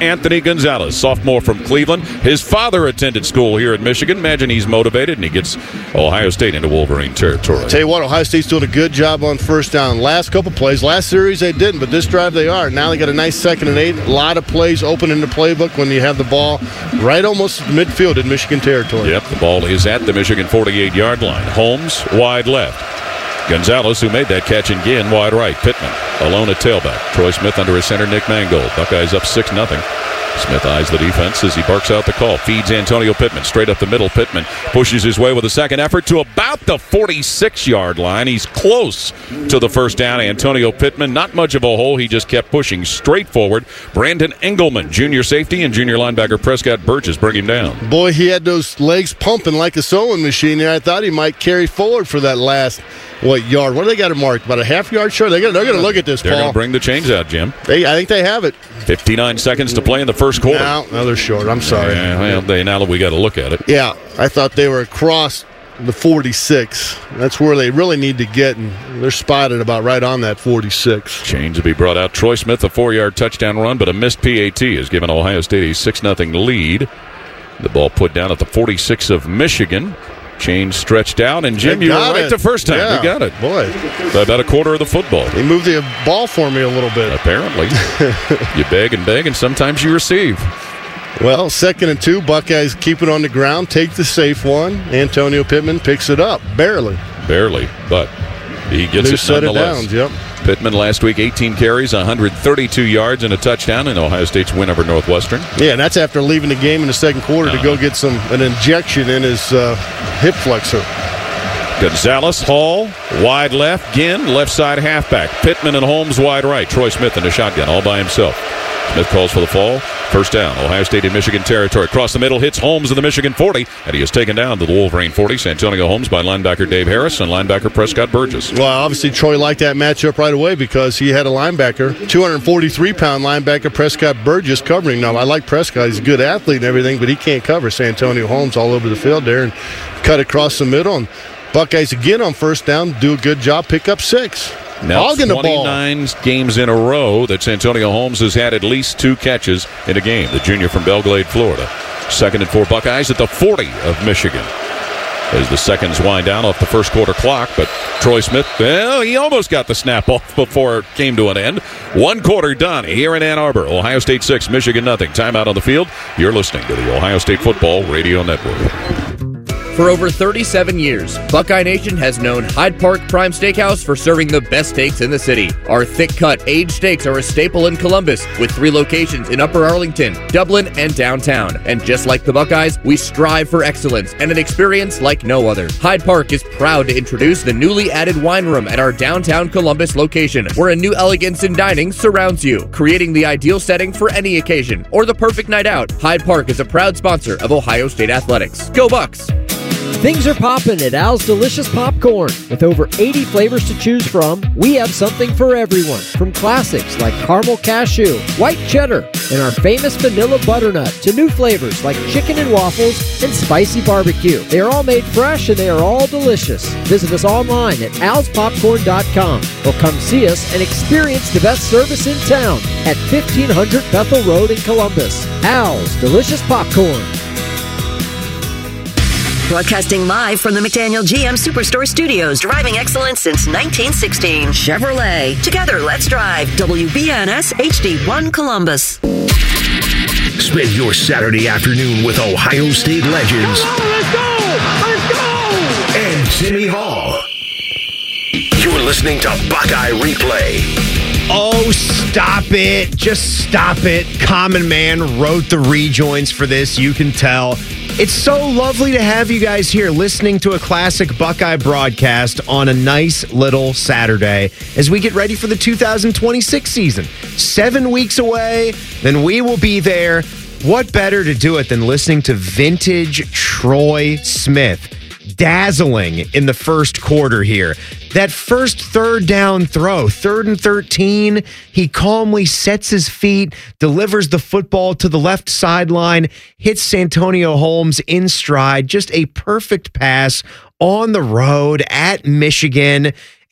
Anthony Gonzalez, sophomore from Cleveland. His father attended school here at Michigan. Imagine he's motivated, and he gets Ohio State into Wolverine territory. Tell you what, Ohio State's doing a good job on first down. Last couple plays, last series they didn't, but this drive they are. Now they got a nice 2nd and 8. A lot of plays open in the playbook when you have the ball right almost midfield in Michigan territory. Yep, the ball is at the Michigan 48-yard line. Holmes, wide left. Gonzalez, who made that catch again, wide right. Pittman, alone at tailback. Troy Smith under his center, Nick Mangold. Buckeyes up 6-0. Smith eyes the defense as he barks out the call. Feeds Antonio Pittman straight up the middle. Pittman pushes his way with a second effort to about the 46-yard line. He's close to the first down. Antonio Pittman, not much of a hole. He just kept pushing straight forward. Brandon Engelman, junior safety, and junior linebacker Prescott Burgess bring him down. Boy, he had those legs pumping like a sewing machine there. I thought he might carry forward for that last, yard? What do they got it marked? About a half-yard short? They're going to look at this, Paul. They're going to bring the chains out, Jim. I think they have it. 59 seconds to play in the first quarter. No, they're short. I'm sorry. Now that we got to look at it. Yeah, I thought they were across the 46. That's where they really need to get, and they're spotted about right on that 46. Chains to be brought out. Troy Smith, a 4-yard touchdown run, but a missed PAT has given Ohio State a 6-0 lead. The ball put down at the 46 of Michigan. Chains stretched out, and Jim, you were right the first time. Yeah. We got it. Boy. By about a quarter of the football. He moved the ball for me a little bit. Apparently. You beg and beg, and sometimes you receive. Well, 2nd and 2. Buckeyes keep it on the ground, take the safe one. Antonio Pittman picks it up. Barely, but he gets it nonetheless. Yep. Pittman last week, 18 carries, 132 yards, and a touchdown in Ohio State's win over Northwestern. Yeah, and that's after leaving the game in the second quarter to go get an injection in his hip flexor. Gonzalez, Hall, wide left, Ginn, left side halfback. Pittman and Holmes wide right. Troy Smith in the shotgun all by himself. Smith calls for the fall. First down. Ohio State in Michigan territory. Across the middle, hits Holmes in the Michigan 40, and he is taken down to the Wolverine 40. Santonio Holmes by linebacker Dave Harris and linebacker Prescott Burgess. Well, obviously Troy liked that matchup right away because he had a linebacker, 243-pound linebacker Prescott Burgess covering. Now, I like Prescott. He's a good athlete and everything, but he can't cover Santonio Holmes all over the field there and cut across the middle. And Buckeyes again on first down, do a good job, pick up 6. Now 29 games in a row that Santonio Holmes has had at least 2 catches in a game. The junior from Belgrade, Florida. 2nd and 4 Buckeyes at the 40 of Michigan. As the seconds wind down off the first quarter clock, but Troy Smith, he almost got the snap off before it came to an end. 1 quarter done here in Ann Arbor. Ohio State 6, Michigan nothing. Timeout on the field. You're listening to the Ohio State Football Radio Network. For over 37 years, Buckeye Nation has known Hyde Park Prime Steakhouse for serving the best steaks in the city. Our thick-cut, aged steaks are a staple in Columbus, with 3 locations in Upper Arlington, Dublin, and downtown. And just like the Buckeyes, we strive for excellence and an experience like no other. Hyde Park is proud to introduce the newly added wine room at our downtown Columbus location, where a new elegance in dining surrounds you, creating the ideal setting for any occasion or the perfect night out. Hyde Park is a proud sponsor of Ohio State Athletics. Go Bucks! Things are popping at Al's Delicious Popcorn. With over 80 flavors to choose from, we have something for everyone. From classics like caramel cashew, white cheddar, and our famous vanilla butternut to new flavors like chicken and waffles and spicy barbecue. They are all made fresh and they are all delicious. Visit us online at alspopcorn.com or come see us and experience the best service in town at 1500 Bethel Road in Columbus. Al's Delicious Popcorn. Broadcasting live from the McDaniel GM Superstore Studios. Driving excellence since 1916. Chevrolet. Together, let's drive. WBNS HD1 Columbus. Spend your Saturday afternoon with Ohio State legends. Let's go! And Timmy Hall. You're listening to Buckeye Replay. Oh, stop it. Just stop it. Common Man wrote the rejoins for this, you can tell. It's so lovely to have you guys here listening to a classic Buckeye broadcast on a nice little Saturday as we get ready for the 2026 season. 7 weeks away, then we will be there. What better to do it than listening to vintage Troy Smith? Dazzling in the first quarter here. That first third down throw, 3rd and 13, he calmly sets his feet, delivers the football to the left sideline, hits Santonio Holmes in stride. Just a perfect pass on the road at Michigan.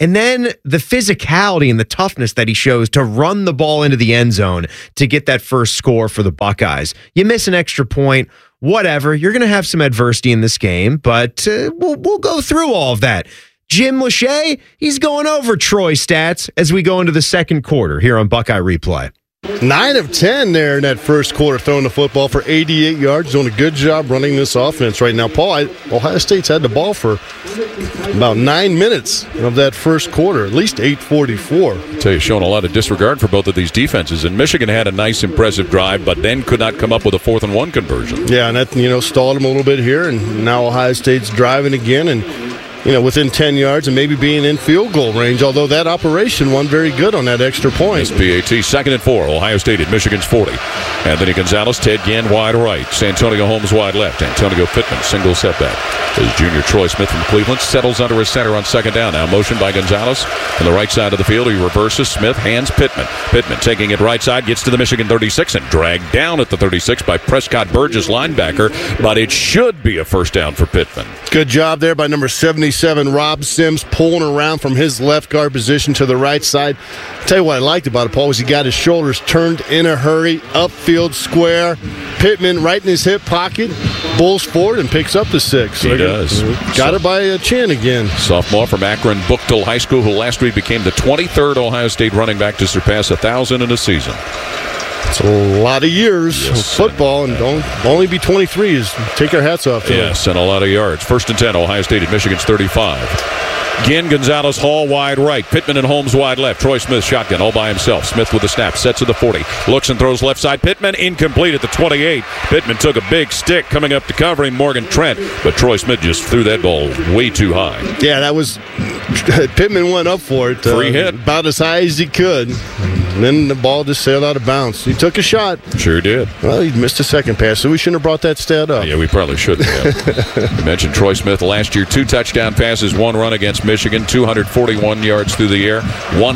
And then the physicality and the toughness that he shows to run the ball into the end zone to get that first score for the Buckeyes. You miss an extra point, whatever. You're going to have some adversity in this game, but we'll go through all of that. Jim Lachey, he's going over Troy's stats as we go into the second quarter here on Buckeye Replay. 9 of 10 there in that first quarter, throwing the football for 88 yards. Doing a good job running this offense right now. Paul, Ohio State's had the ball for about 9 minutes of that first quarter, at least 8:44. I tell you, showing a lot of disregard for both of these defenses. And Michigan had a nice, impressive drive, but then could not come up with a 4th-and-1 conversion. Yeah, and that stalled them a little bit here, and now Ohio State's driving again, and within 10 yards and maybe being in field goal range, although that operation won very good on that extra point. PAT, 2nd and 4, Ohio State at Michigan's 40. Anthony Gonzalez, Ted Ginn wide right. Santonio Holmes wide left. Antonio Pittman, single setback. As junior Troy Smith from Cleveland settles under his center on 2nd down. Now motion by Gonzalez on the right side of the field. He reverses. Smith hands Pittman. Pittman taking it right side, gets to the Michigan 36 and dragged down at the 36 by Prescott Burgess, linebacker, but it should be a first down for Pittman. Good job there by number 77, Rob Sims, pulling around from his left guard position to the right side. I'll tell you what I liked about it, Paul, was he got his shoulders turned in a hurry, upfield square. Pittman right in his hip pocket, bulls forward and picks up the 6. He does. Got it by a chin again. Sophomore from Akron Buchtel High School, who last week became the 23rd Ohio State running back to surpass 1,000 in a season. It's a lot of years of football, and don't only be 23 is take our hats off to him. Yes, and a lot of yards. 1st and 10, Ohio State at Michigan's 35. Ginn, Gonzalez, Hall wide right. Pittman and Holmes wide left. Troy Smith shotgun all by himself. Smith with the snap. Sets to the 40. Looks and throws left side. Pittman incomplete at the 28. Pittman took a big stick coming up to cover him, Morgan Trent. But Troy Smith just threw that ball way too high. Yeah, that was Pittman went up for it. Free hit. About as high as he could. And then the ball just sailed out of bounds. He took a shot. Sure did. Well, he missed a second pass, so we shouldn't have brought that stat up. Yeah, we probably shouldn't have. You mentioned Troy Smith last year. 2 touchdown passes, 1 run against Michigan, 241 yards through the air,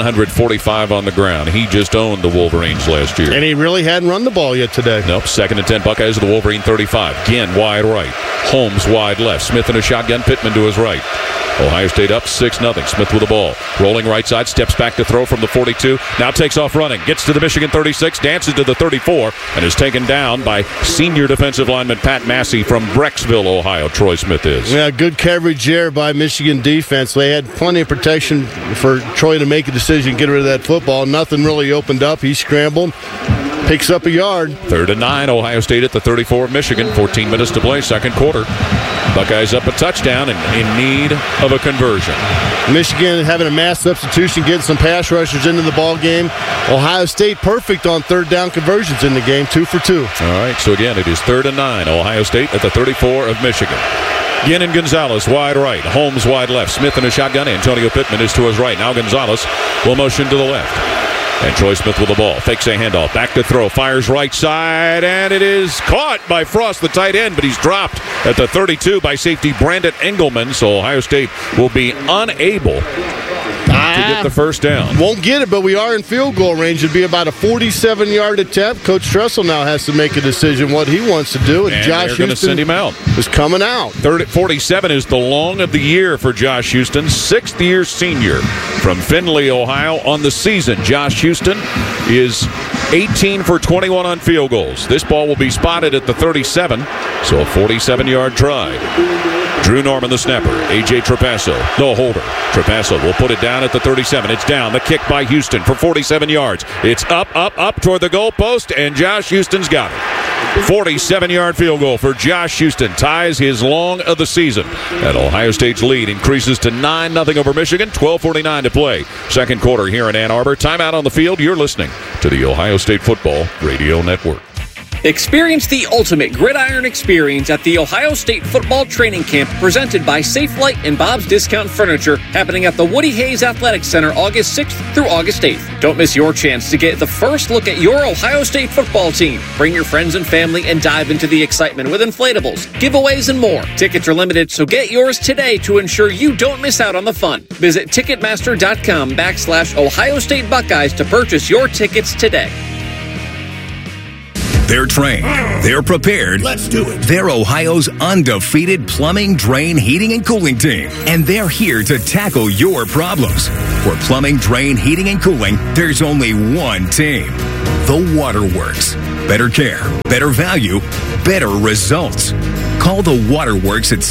145 on the ground. He just owned the Wolverines last year. And he really hadn't run the ball yet today. Nope. 2nd and 10, Buckeyes of the Wolverine 35. Ginn wide right. Holmes wide left. Smith in a shotgun. Pittman to his right. Ohio State up 6-0. Smith with the ball. Rolling right side. Steps back to throw from the 42. Now takes off running. Gets to the Michigan 36. Dances to the 34. And is taken down by senior defensive lineman Pat Massey from Brecksville, Ohio. Troy Smith is. Yeah, good coverage there by Michigan defense. They had plenty of protection for Troy to make a decision, get rid of that football. Nothing really opened up. He scrambled. Picks up a yard. 3rd and 9, Ohio State at the 34 of Michigan. 14 minutes to play, second quarter. Buckeyes up a touchdown and in need of a conversion. Michigan having a mass substitution, getting some pass rushers into the ball game. Ohio State perfect on 3rd down conversions in the game, 2 for 2. All right, so again, it is 3rd and 9, Ohio State at the 34 of Michigan. Ginn and Gonzalez wide right. Holmes wide left. Smith in a shotgun. Antonio Pittman is to his right. Now Gonzalez will motion to the left. And Troy Smith with the ball. Fakes a handoff. Back to throw. Fires right side. And it is caught by Frost, the tight end. But he's dropped at the 32 by safety Brandon Engelman. So Ohio State will be unable to get the first down. Won't get it, but we are in field goal range. It'd be about a 47-yard attempt. Coach Tressel now has to make a decision what he wants to do. And Josh they're going to send him out. Is coming out. 47 is the long of the year for Josh Houston. 6th-year senior from Findlay, Ohio on the season. Josh Houston is 18 for 21 on field goals. This ball will be spotted at the 37, so a 47-yard try. Drew Norman, the snapper. A.J. Trapasso, the holder. Trapasso will put it down at the 37. It's down. The kick by Houston for 47 yards. It's up toward the goalpost, and Josh Houston's got it. 47-yard field goal for Josh Houston. Ties his long of the season. And Ohio State's lead increases to 9-0 over Michigan. 12:49 to play. Second quarter here in Ann Arbor. Timeout on the field. You're listening to the Ohio State Football Radio Network. Experience the ultimate gridiron experience at the Ohio State Football Training Camp presented by Safelite and Bob's Discount Furniture, happening at the Woody Hayes Athletic Center August 6th through August 8th. Don't miss your chance to get the first look at your Ohio State football team. Bring your friends and family and dive into the excitement with inflatables, giveaways, and more. Tickets are limited, so get yours today to ensure you don't miss out on the fun. Visit Ticketmaster.com/Ohio State Buckeyes to purchase your tickets today. They're trained. They're prepared. Let's do it. They're Ohio's undefeated plumbing, drain, heating, and cooling team. And they're here to tackle your problems. For plumbing, drain, heating, and cooling, there's only one team. The Waterworks. Better care, better value, better results. Call the Waterworks at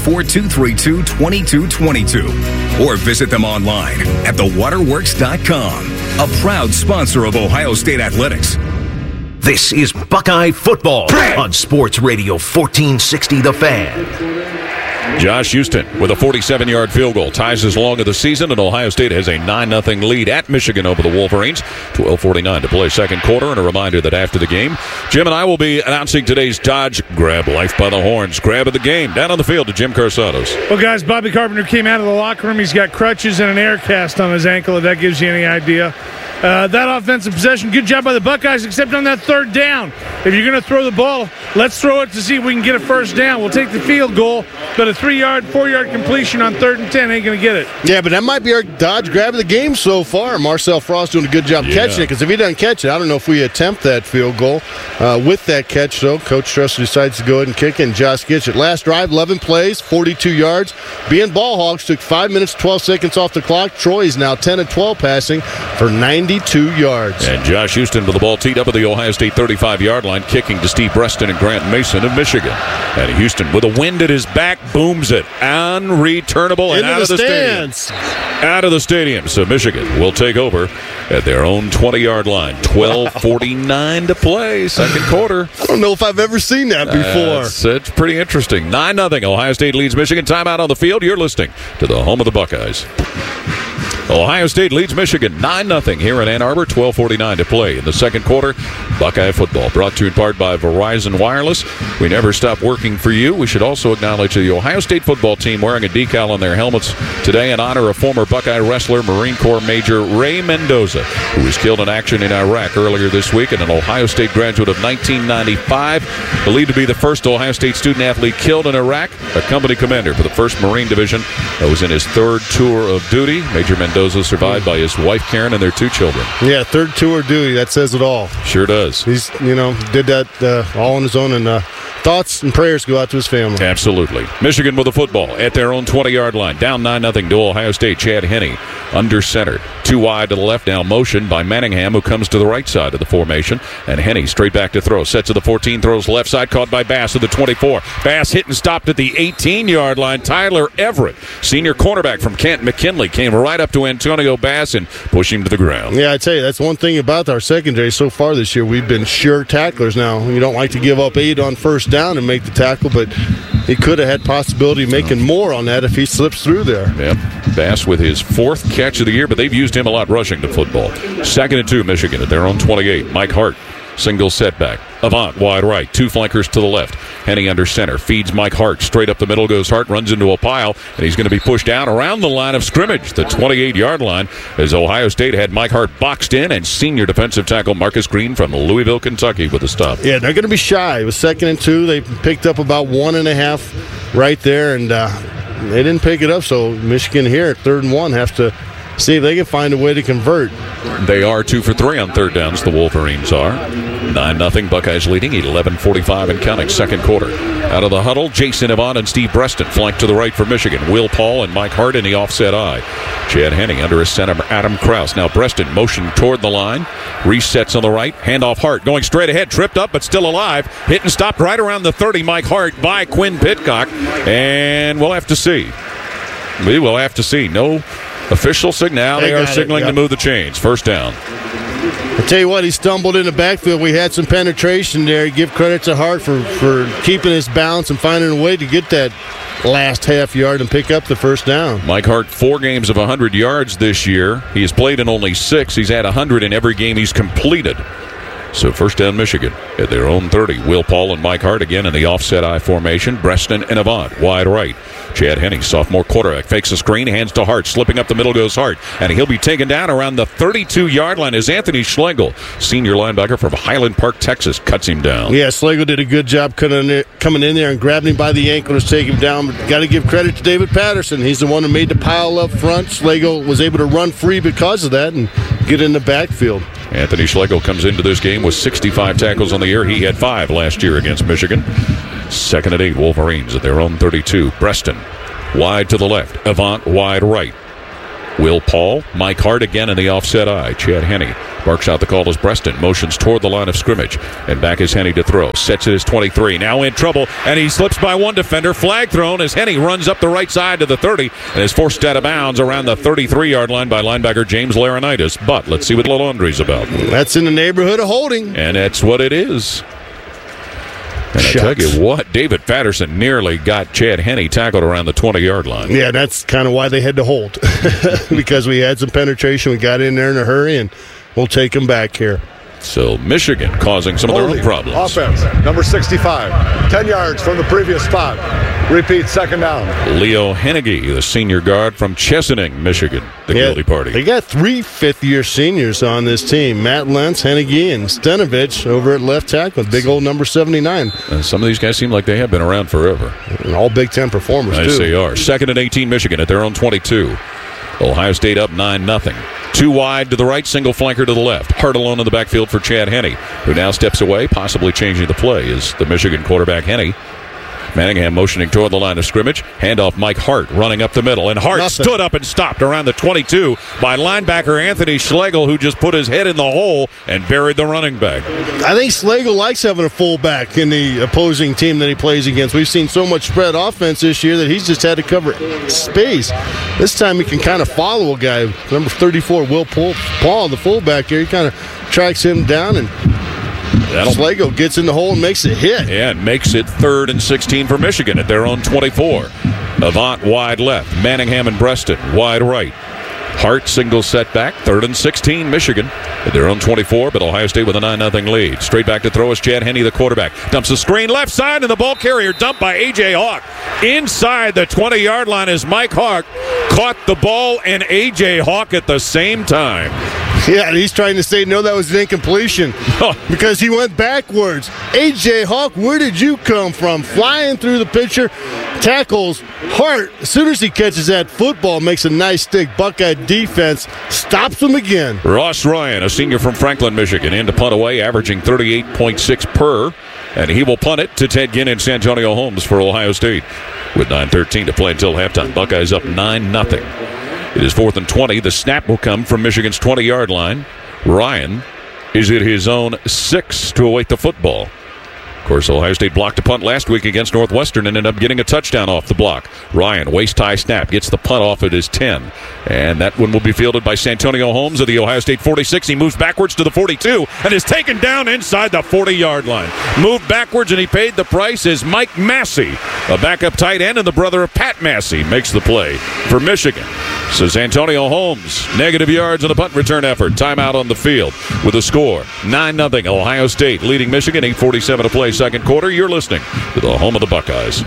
614-232-2222 or visit them online at thewaterworks.com. A proud sponsor of Ohio State Athletics. This is Buckeye Football on Sports Radio 1460 The Fan. Josh Houston with a 47-yard field goal ties his long of the season, and Ohio State has a 9-0 lead at Michigan over the Wolverines. 12:49 to play second quarter, and a reminder that after the game, Jim and I will be announcing today's Dodge Grab Life by the Horns grab of the game. Down on the field to Jim Carsados. Well, guys, Bobby Carpenter came out of the locker room. He's got crutches and an air cast on his ankle, if that gives you any idea. That offensive possession, good job by the Buckeyes, except on that third down. If you're going to throw the ball, let's throw it to see if we can get a first down. We'll take the field goal, but a 3-yard, 4-yard completion on 3rd and 10 ain't going to get it. Yeah, but that might be our Dodge grab of the game so far. Marcel Frost doing a good job catching it, because if he doesn't catch it, I don't know if we attempt that field goal. With that catch, though, Coach Tressler decides to go ahead and kick it, and Josh gets it. Last drive, 11 plays, 42 yards. Being Ball Hogs took 5 minutes, 12 seconds off the clock. Troy is now 10 of 12 passing for 92 yards. And Josh Houston with the ball teed up at the Ohio State 35-yard line, kicking to Steve Breston and Grant Mason of Michigan. And Houston, with a wind at his back, booms it. Unreturnable and out of the stadium. Out of the stadium. So Michigan will take over at their own 20-yard line. 12:49 to play, second quarter. I don't know if I've ever seen that before. It's pretty interesting. 9-0. Ohio State leads Michigan. Timeout on the field. You're listening to the home of the Buckeyes. Ohio State leads Michigan 9-0 here in Ann Arbor. 12:49 to play in the second quarter. Buckeye football brought to you in part by Verizon Wireless. We never stop working for you. We should also acknowledge the Ohio State football team wearing a decal on their helmets today in honor of former Buckeye wrestler, Marine Corps Major Ray Mendoza, who was killed in action in Iraq earlier this week, and an Ohio State graduate of 1995, believed to be the first Ohio State student-athlete killed in Iraq, a company commander for the 1st Marine Division that was in his 3rd tour of duty. Major Mendoza survived by his wife Karen and their 2 children. Yeah, 3rd tour of duty. That says it all. Sure does. He's, did that all on his own, and thoughts and prayers go out to his family. Absolutely. Michigan with the football at their own 20-yard line. Down 9-0 to Ohio State. Chad Henne under center. 2 wide to the left now. Motion by Manningham, who comes to the right side of the formation. And Henne straight back to throw. Sets to the 14, throws left side. Caught by Bass at the 24. Bass hit and stopped at the 18-yard line. Tyler Everett, senior cornerback from Kent McKinley, came right up to Antonio Bass and pushed him to the ground. Yeah, I tell you, that's one thing about our secondary so far this year. We've been sure tacklers now. You don't like to give up 8 on first down and make the tackle, but he could have had possibility of making more on that if he slips through there. Yep. Bass with his 4th catch of the year, but they've used him a lot rushing the football. 2nd and 2, Michigan at their own 28. Mike Hart, single setback. Avant, wide right. 2 flankers to the left. Henne under center. Feeds Mike Hart. Straight up the middle goes Hart. Runs into a pile. And he's going to be pushed down around the line of scrimmage, the 28-yard line, as Ohio State had Mike Hart boxed in, and senior defensive tackle Marcus Green from Louisville, Kentucky with a stop. Yeah, they're going to be shy. It was 2nd and 2. They picked up about 1.5 right there, and they didn't pick it up. So Michigan here at 3rd and 1 have to see if they can find a way to convert. They are 2 for 3 on 3rd downs, the Wolverines are. 9-0, Buckeyes leading, 11:45 and counting, second quarter. Out of the huddle, Jason Avant and Steve Breston flank to the right for Michigan. Will Paul and Mike Hart in the offset eye. Chad Henne under his center, Adam Krause. Now Breston motion toward the line. Resets on the right. Handoff Hart going straight ahead. Tripped up but still alive. Hit and stopped right around the 30. Mike Hart by Quinn Pitcock. And we'll have to see. We will have to see. No official signal. They are signaling to move the chains. First down. I tell you what, he stumbled in the backfield. We had some penetration there. Give credit to Hart for keeping his balance and finding a way to get that last half yard and pick up the first down. Mike Hart, 4 games of 100 yards this year. He has played in only 6. He's had 100 in every game he's completed. So first down, Michigan at their own 30. Will Paul and Mike Hart again in the offset I formation. Breston and Avant wide right. Chad Henne, sophomore quarterback, fakes a screen, hands to Hart. Slipping up the middle goes Hart. And he'll be taken down around the 32-yard line as Anthony Schlegel, senior linebacker from Highland Park, Texas, cuts him down. Yeah, Schlegel did a good job coming in there and grabbing him by the ankle to take him down. Got to give credit to David Patterson. He's the one who made the pile up front. Schlegel was able to run free because of that and get in the backfield. Anthony Schlegel comes into this game with 65 tackles on the year. He had 5 last year against Michigan. 2nd and 8, Wolverines at their own 32. Breston wide to the left. Avant wide right. Will Paul, Mike Hart again in the offset eye. Chad Henne barks out the call as Breston motions toward the line of scrimmage. And back is Henne to throw. Sets it as 23. Now in trouble, and he slips by one defender. Flag thrown as Henne runs up the right side to the 30 and is forced out of bounds around the 33-yard line by linebacker James Laurinaitis. But let's see what Laundry's about. That's in the neighborhood of holding. And that's what it is. And I tell you what, David Patterson nearly got Chad Henne tackled around the 20-yard line. Yeah, that's kind of why they had to hold. Because we had some penetration. We got in there in a hurry, and we'll take him back here. So Michigan causing some of their own problems. Offense, number 65, 10 yards from the previous spot. Repeat, 2nd down. Leo Hennigy, the senior guard from Chesaning, Michigan, the guilty party. They got 3 fifth-year seniors on this team. Matt Lentz, Hennigy, and Stenovich over at left tackle, big old number 79. And some of these guys seem like they have been around forever. And all Big Ten performers, too. They are. 2nd and 18, Michigan at their own 22. Ohio State up 9-0. 2 wide to the right, single flanker to the left. Hart alone in the backfield for Chad Henne, who now steps away, possibly changing the play, is the Michigan quarterback Henne. Manningham motioning toward the line of scrimmage. Handoff Mike Hart running up the middle. And Hart stood up and stopped around the 22 by linebacker Anthony Schlegel, who just put his head in the hole and buried the running back. I think Schlegel likes having a fullback in the opposing team that he plays against. We've seen so much spread offense this year that he's just had to cover space. This time he can kind of follow a guy. Number 34, Will Paul, the fullback here. He kind of tracks him down, and Schlegel gets in the hole and makes it hit. Yeah, and makes it 3rd and 16 for Michigan at their own 24. Avant wide left. Manningham and Breston wide right. Hart single setback. 3rd and 16 Michigan at their own 24, but Ohio State with a 9-0 lead. Straight back to throw is Chad Henne, the quarterback. Dumps the screen left side, and the ball carrier dumped by A.J. Hawk. Inside the 20-yard line is Mike Hawk. Caught the ball and A.J. Hawk at the same time. Yeah, he's trying to say, no, that was an incompletion because he went backwards. A.J. Hawk, where did you come from? Flying through the pitcher, tackles Hart. As soon as he catches that football, makes a nice stick. Buckeye defense stops him again. Ross Ryan, a senior from Franklin, Michigan, in to punt away, averaging 38.6 per. And he will punt it to Ted Ginn and Santonio Holmes for Ohio State. With 9:13 to play until halftime. Buckeyes up 9-0. It is 4th and 20. The snap will come from Michigan's 20-yard line. Ryan is at his own 6 to await the football. Of course, Ohio State blocked a punt last week against Northwestern and ended up getting a touchdown off the block. Ryan, waist-high snap, gets the punt off at his 10. And that one will be fielded by Santonio Holmes of the Ohio State 46. He moves backwards to the 42 and is taken down inside the 40-yard line. Moved backwards, and he paid the price as Mike Massey, a backup tight end and the brother of Pat Massey, makes the play for Michigan. So Santonio Holmes, negative yards on the punt return effort. Timeout on the field with a score 9-0. Ohio State leading Michigan, 8:47 to play, second quarter. You're listening to the home of the Buckeyes.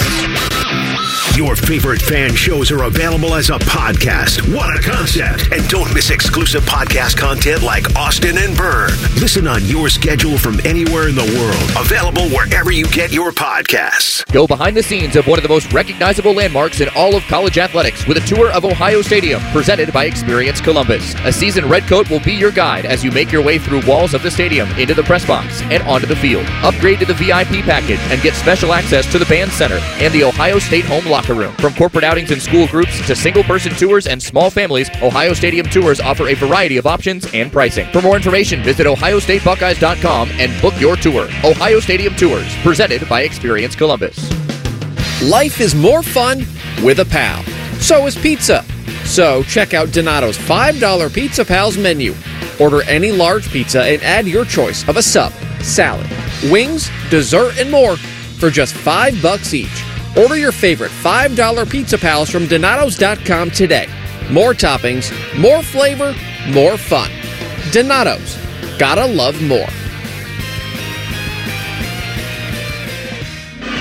Your favorite fan shows are available as a podcast. What a concept. And don't miss exclusive podcast content like Austin and Byrne. Listen on your schedule from anywhere in the world. Available wherever you get your podcasts. Go behind the scenes of one of the most recognizable landmarks in all of college athletics with a tour of Ohio Stadium presented by Experience Columbus. A seasoned redcoat will be your guide as you make your way through walls of the stadium into the press box and onto the field. Upgrade to the VIP package and get special access to the band center and the Ohio State home locker room. From corporate outings and school groups to single-person tours and small families, Ohio Stadium Tours offer a variety of options and pricing. For more information, visit ohiostatebuckeyes.com and book your tour. Ohio Stadium Tours, presented by Experience Columbus. Life is more fun with a pal. So is pizza. So check out Donato's $5 Pizza Pals menu. Order any large pizza and add your choice of a sub, salad, wings, dessert, and more for just $5 each. Order your favorite $5 Pizza Pals from Donatos.com today. More toppings, more flavor, more fun. Donatos. Gotta love more.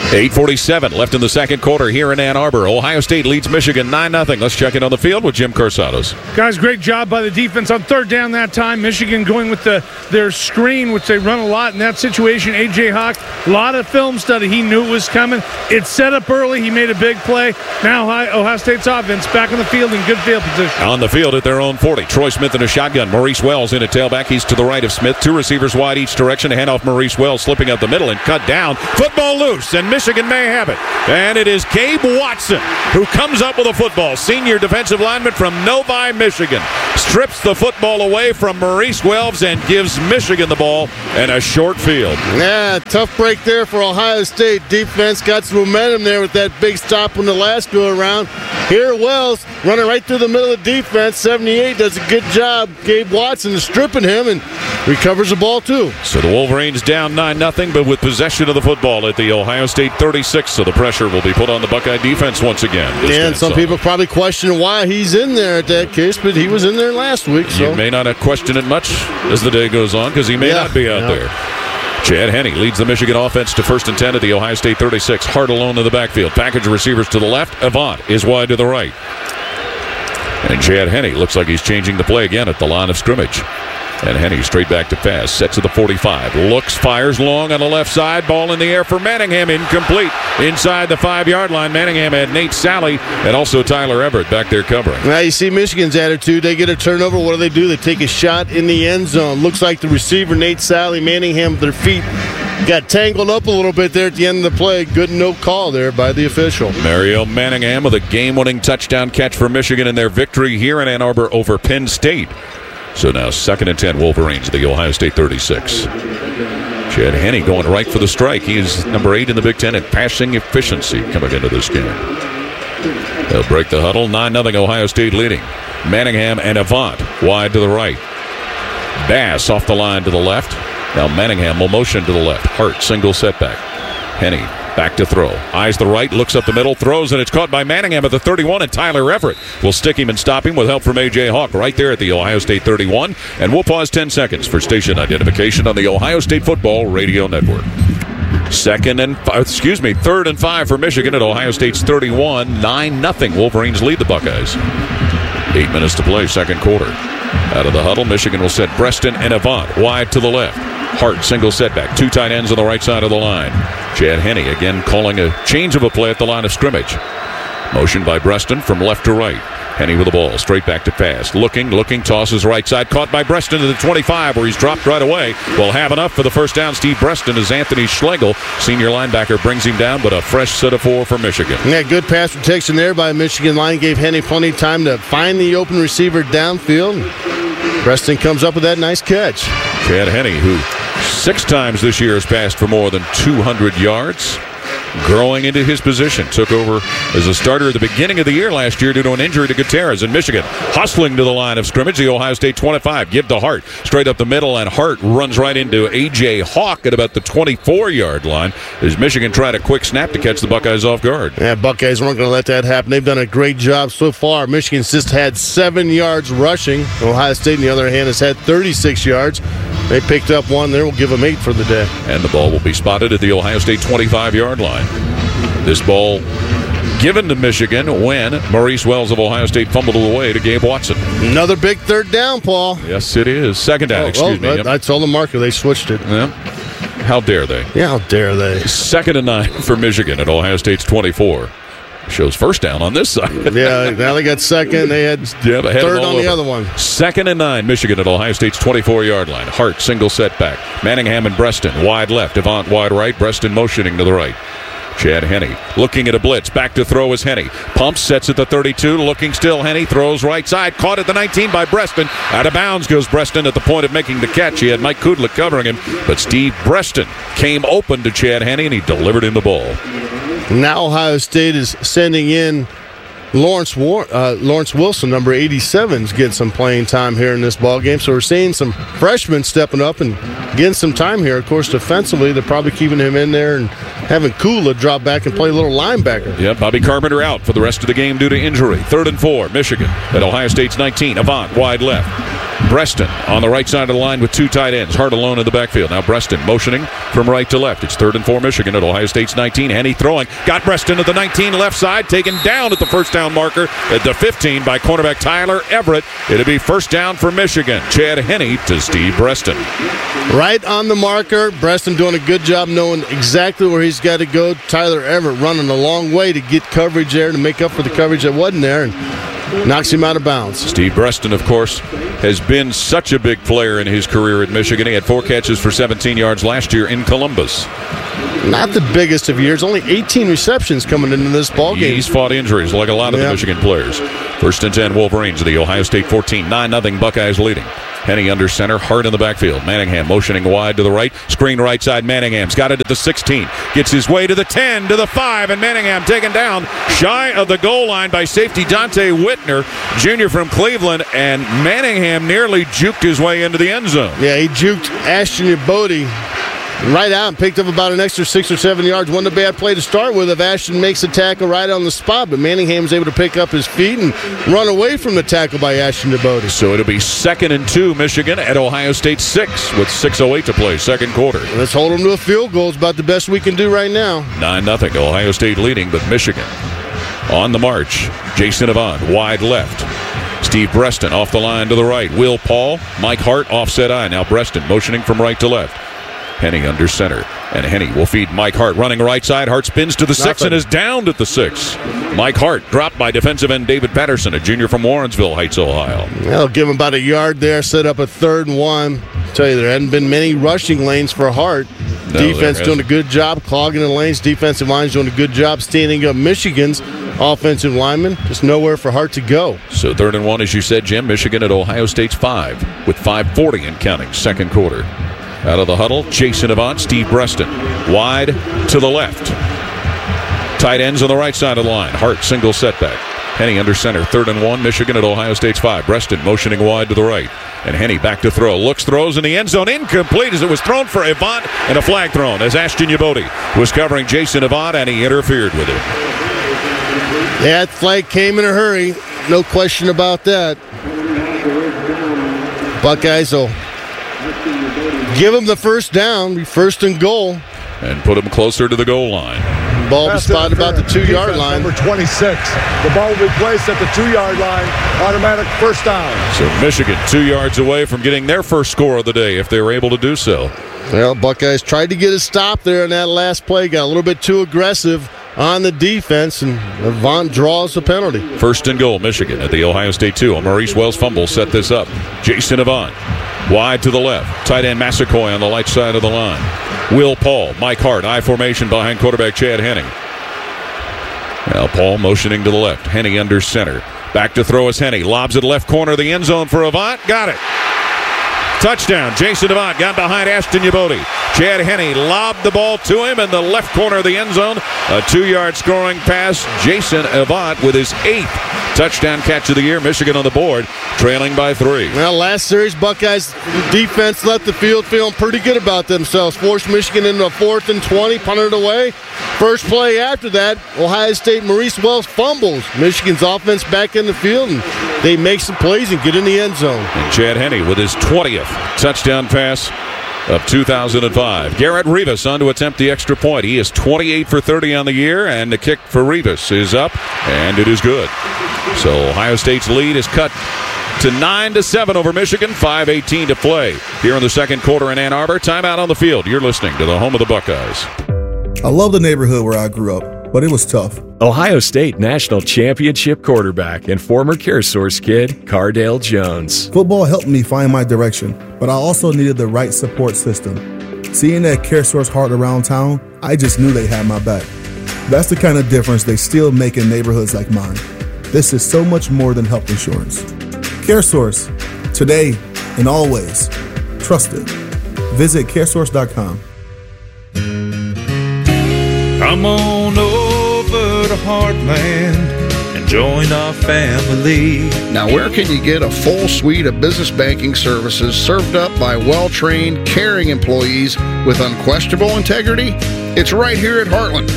8:47 left in the second quarter here in Ann Arbor. Ohio State leads Michigan 9-0. Let's check in on the field with Jim Corsados. Guys, great job by the defense on third down that time. Michigan going with their screen, which they run a lot in that situation. A.J. Hawk, a lot of film study. He knew it was coming. It's set up early. He made a big play. Now Ohio State's offense back on the field in good field position. On the field at their own 40. Troy Smith in a shotgun. Maurice Wells in a tailback. He's to the right of Smith. Two receivers wide each direction. Hand off Maurice Wells, slipping up the middle and cut down. Football loose, and Michigan may have it. And it is Gabe Watson who comes up with a football. Senior defensive lineman from Novi, Michigan. Strips the football away from Maurice Wells and gives Michigan the ball and a short field. Yeah, tough break there for Ohio State. Defense got some momentum there with that big stop on the last go-around. Here Wells running right through the middle of the defense. 78 does a good job. Gabe Watson is stripping him and recovers the ball too. So the Wolverines down 9-0, but with possession of the football at the Ohio State 36. So the pressure will be put on the Buckeye defense once again. And some people probably question why he's in there at that case, but he was in there last week. So you may not question it much as the day goes on because he may not be out there. Chad Henne leads the Michigan offense to 1st and 10 at the Ohio State 36. Hart alone in the backfield. Package receivers to the left. Avant is wide to the right. And Chad Henne looks like he's changing the play again at the line of scrimmage. And Henne straight back to pass. Sets at the 45. Looks, fires long on the left side. Ball in the air for Manningham. Incomplete. Inside the 5-yard line. Manningham had Nate Sally and also Tyler Everett back there covering. Now you see Michigan's attitude. They get a turnover. What do? They take a shot in the end zone. Looks like the receiver, Nate Sally, Manningham, their feet got tangled up a little bit there at the end of the play. Good no call there by the official. Mario Manningham with a game-winning touchdown catch for Michigan in their victory here in Ann Arbor over Penn State. So now 2nd and 10 Wolverines at the Ohio State 36. Chad Henne going right for the strike. He is number 8 in the Big Ten in passing efficiency coming into this game. They'll break the huddle. 9-0 Ohio State leading. Manningham and Avant wide to the right. Bass off the line to the left. Now Manningham will motion to the left. Hart single setback. Henne back to throw. Eyes the right, looks up the middle, throws, and it's caught by Manningham at the 31, and Tyler Everett will stick him and stop him with help from A.J. Hawk right there at the Ohio State 31. And we'll pause 10 seconds for station identification on the Ohio State Football Radio Network. 3rd and 5 for Michigan at Ohio State's 31. 9-0 Wolverines lead the Buckeyes. 8 minutes to play, second quarter. Out of the huddle, Michigan will set Breston and Avant wide to the left. Hart single setback. 2 tight ends on the right side of the line. Chad Henne again calling a change of a play at the line of scrimmage. Motion by Breston from left to right. Henne with the ball, straight back to pass. Looking, tosses right side. Caught by Breston to the 25 where he's dropped right away. Will have enough for the first down. Steve Breston as Anthony Schlegel, senior linebacker, brings him down, but a fresh set of 4 for Michigan. Yeah, good pass protection there by Michigan line. Gave Henne plenty of time to find the open receiver downfield. Breston comes up with that nice catch. Chad Henne, who 6 times this year has passed for more than 200 yards. Growing into his position. Took over as a starter at the beginning of the year last year due to an injury to Gutierrez in Michigan. Hustling to the line of scrimmage, the Ohio State 25. Give to Hart. Straight up the middle, and Hart runs right into A.J. Hawk at about the 24-yard line as Michigan tried a quick snap to catch the Buckeyes off guard. Yeah, Buckeyes weren't going to let that happen. They've done a great job so far. Michigan's just had 7 yards rushing. Ohio State, on the other hand, has had 36 yards. They picked up 1 there. We'll give them 8 for the day. And the ball will be spotted at the Ohio State 25-yard line. This ball given to Michigan when Maurice Wells of Ohio State fumbled it away to Gabe Watson. Another big third down, Paul. Yes, it is. Second down, excuse me. I told the marker they switched it. Yeah. How dare they? Yeah, how dare they? 2nd and 9 for Michigan at Ohio State's 24. Shows first down on this side. Yeah, now they got second. They had third on the other one. 2nd and 9, Michigan at Ohio State's 24-yard line. Hart, single setback. Manningham and Breston, wide left. Avant, wide right. Breston motioning to the right. Chad Henne looking at a blitz. Back to throw is Henne. Pumps, sets at the 32. Looking still, Henne throws right side. Caught at the 19 by Breston. Out of bounds goes Breston at the point of making the catch. He had Mike Kudlick covering him, but Steve Breston came open to Chad Henne, and he delivered him the ball. Now Ohio State is sending in Lawrence Wilson, number 87, is getting some playing time here in this ball game. So we're seeing some freshmen stepping up and getting some time here. Of course, defensively, they're probably keeping him in there and having Kula drop back and play a little linebacker. Yeah, Bobby Carpenter out for the rest of the game due to injury. 3rd and 4, Michigan at Ohio State's 19. Avant, wide left. Breston on the right side of the line with 2 tight ends. Hart alone in the backfield. Now Breston motioning from right to left. It's 3rd and 4 Michigan at Ohio State's 19. Henne throwing. Got Breston at the 19 left side. Taken down at the first down marker at the 15 by cornerback Tyler Everett. It'll be first down for Michigan. Chad Henne to Steve Breston. Right on the marker. Breston doing a good job knowing exactly where he's got to go. Tyler Everett running a long way to get coverage there to make up for the coverage that wasn't there. And knocks him out of bounds. Steve Breston, of course, has been such a big player in his career at Michigan. He had 4 catches for 17 yards last year in Columbus. Not the biggest of years. Only 18 receptions coming into this ballgame. He's fought injuries like a lot of the Michigan players. 1st and 10 Wolverines. The Ohio State 14. 9-0 Buckeyes leading. Henne under center, Hart in the backfield. Manningham motioning wide to the right. Screen right side. Manningham's got it at the 16. Gets his way to the 10, to the 5, and Manningham taken down shy of the goal line by safety Dante Whitner, junior from Cleveland, and Manningham nearly juked his way into the end zone. Yeah, he juked Ashton Yebote right out and picked up about an extra 6 or 7 yards. Wasn't a bad play to start with if Ashton makes a tackle right on the spot, but Manningham's able to pick up his feet and run away from the tackle by Ashton Yebote. So it'll be 2nd and 2 Michigan at Ohio State 6 with 6:08 to play, second quarter. Let's hold them to a field goal. It's about the best we can do right now. 9-0 Ohio State leading, but Michigan on the march. Jason Avant wide left. Steve Breston off the line to the right. Will Paul, Mike Hart offset eye. Now Breston motioning from right to left. Henne under center, and Henne will feed Mike Hart running right side. Hart spins to the 6 and is downed at the 6. Mike Hart dropped by defensive end David Patterson, a junior from Warrensville Heights, Ohio. They'll give him about a yard there, set up a 3rd and 1. Tell you, there hadn't been many rushing lanes for Hart. No, defense doing a good job clogging the lanes. Defensive line's doing a good job standing up Michigan's offensive lineman. Just nowhere for Hart to go. So 3rd and 1, as you said, Jim. Michigan at Ohio State's 5 with 5:40 and counting, second quarter. Out of the huddle, Jason Avant, Steve Breston. Wide to the left. Tight ends on the right side of the line. Hart, single setback. Henne under center, 3rd and 1, Michigan at Ohio State's 5. Breston motioning wide to the right. And Henne back to throw. Looks, throws in the end zone. Incomplete as it was thrown for Avant, and a flag thrown as Ashton Yebote was covering Jason Avant, and he interfered with it. Yeah, that flag came in a hurry. No question about that. Buckeyes will give him the first down, be 1st and goal. And put him closer to the goal line. Ball will be spotted about the 2-yard line. Number 26. The ball will be placed at the 2-yard line. Automatic first down. So Michigan 2 yards away from getting their first score of the day if they were able to do so. Well, Buckeyes tried to get a stop there in that last play. Got a little bit too aggressive on the defense, and Avant draws the penalty. 1st and goal, Michigan at the Ohio State 2. A Maurice Wells fumble set this up. Jason Avant wide to the left. Tight end Massacoy on the right side of the line. Will Paul, Mike Hart, I formation behind quarterback Chad Henne. Now Paul motioning to the left. Henne under center. Back to throw is Henne. Lobs it left corner of the end zone for Avant. Got it. Touchdown. Jason Avant got behind Ashton Yebote. Chad Henne lobbed the ball to him in the left corner of the end zone. A 2-yard scoring pass. Jason Avant with his 8th touchdown catch of the year. Michigan on the board, trailing by 3. Well, last series, Buckeyes defense left the field feeling pretty good about themselves. Forced Michigan into a 4th and 20, punted it away. First play after that, Ohio State Maurice Wells fumbles. Michigan's offense back in the field, and they make some plays and get in the end zone. And Chad Henne with his 20th touchdown pass of 2005. Garrett Rivas on to attempt the extra point. He is 28 for 30 on the year, and the kick for Rivas is up, and it is good. So Ohio State's lead is cut to 9-7 over Michigan. 5:18 to play here in the second quarter in Ann Arbor. Timeout on the field. You're listening to the home of the Buckeyes. I love the neighborhood where I grew up, but it was tough. Ohio State National Championship quarterback and former CareSource kid, Cardale Jones. Football helped me find my direction, but I also needed the right support system. Seeing that CareSource heart around town, I just knew they had my back. That's the kind of difference they still make in neighborhoods like mine. This is so much more than health insurance. CareSource, today and always. Trusted. Visit caresource.com. Come on over to Heartland and join our family. Now, where can you get a full suite of business banking services served up by well-trained, caring employees with unquestionable integrity? It's right here at Heartland.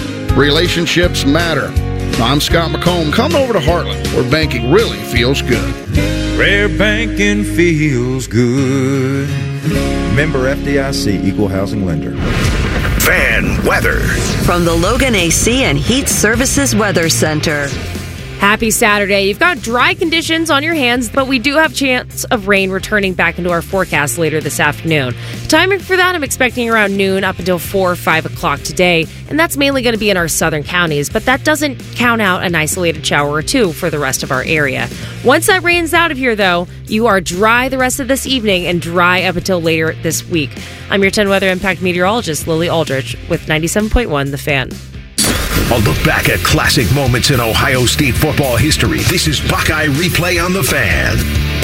Relationships matter. I'm Scott McComb. Come over to Heartland, where banking really feels good. Rare banking feels good. Member FDIC, Equal Housing Lender. Fan weather. From the Logan AC and Heat Services Weather Center. Happy Saturday. You've got dry conditions on your hands, but we do have chance of rain returning back into our forecast later this afternoon. Timing for that, I'm expecting around noon up until 4 or 5 o'clock today, and that's mainly going to be in our southern counties, but that doesn't count out an isolated shower or two for the rest of our area. Once that rain's out of here, though, you are dry the rest of this evening and dry up until later this week. I'm your 10 Weather Impact meteorologist, Lily Aldrich, with 97.1 The Fan. A look back at classic moments in Ohio State football history. This is Buckeye Replay on The Fan.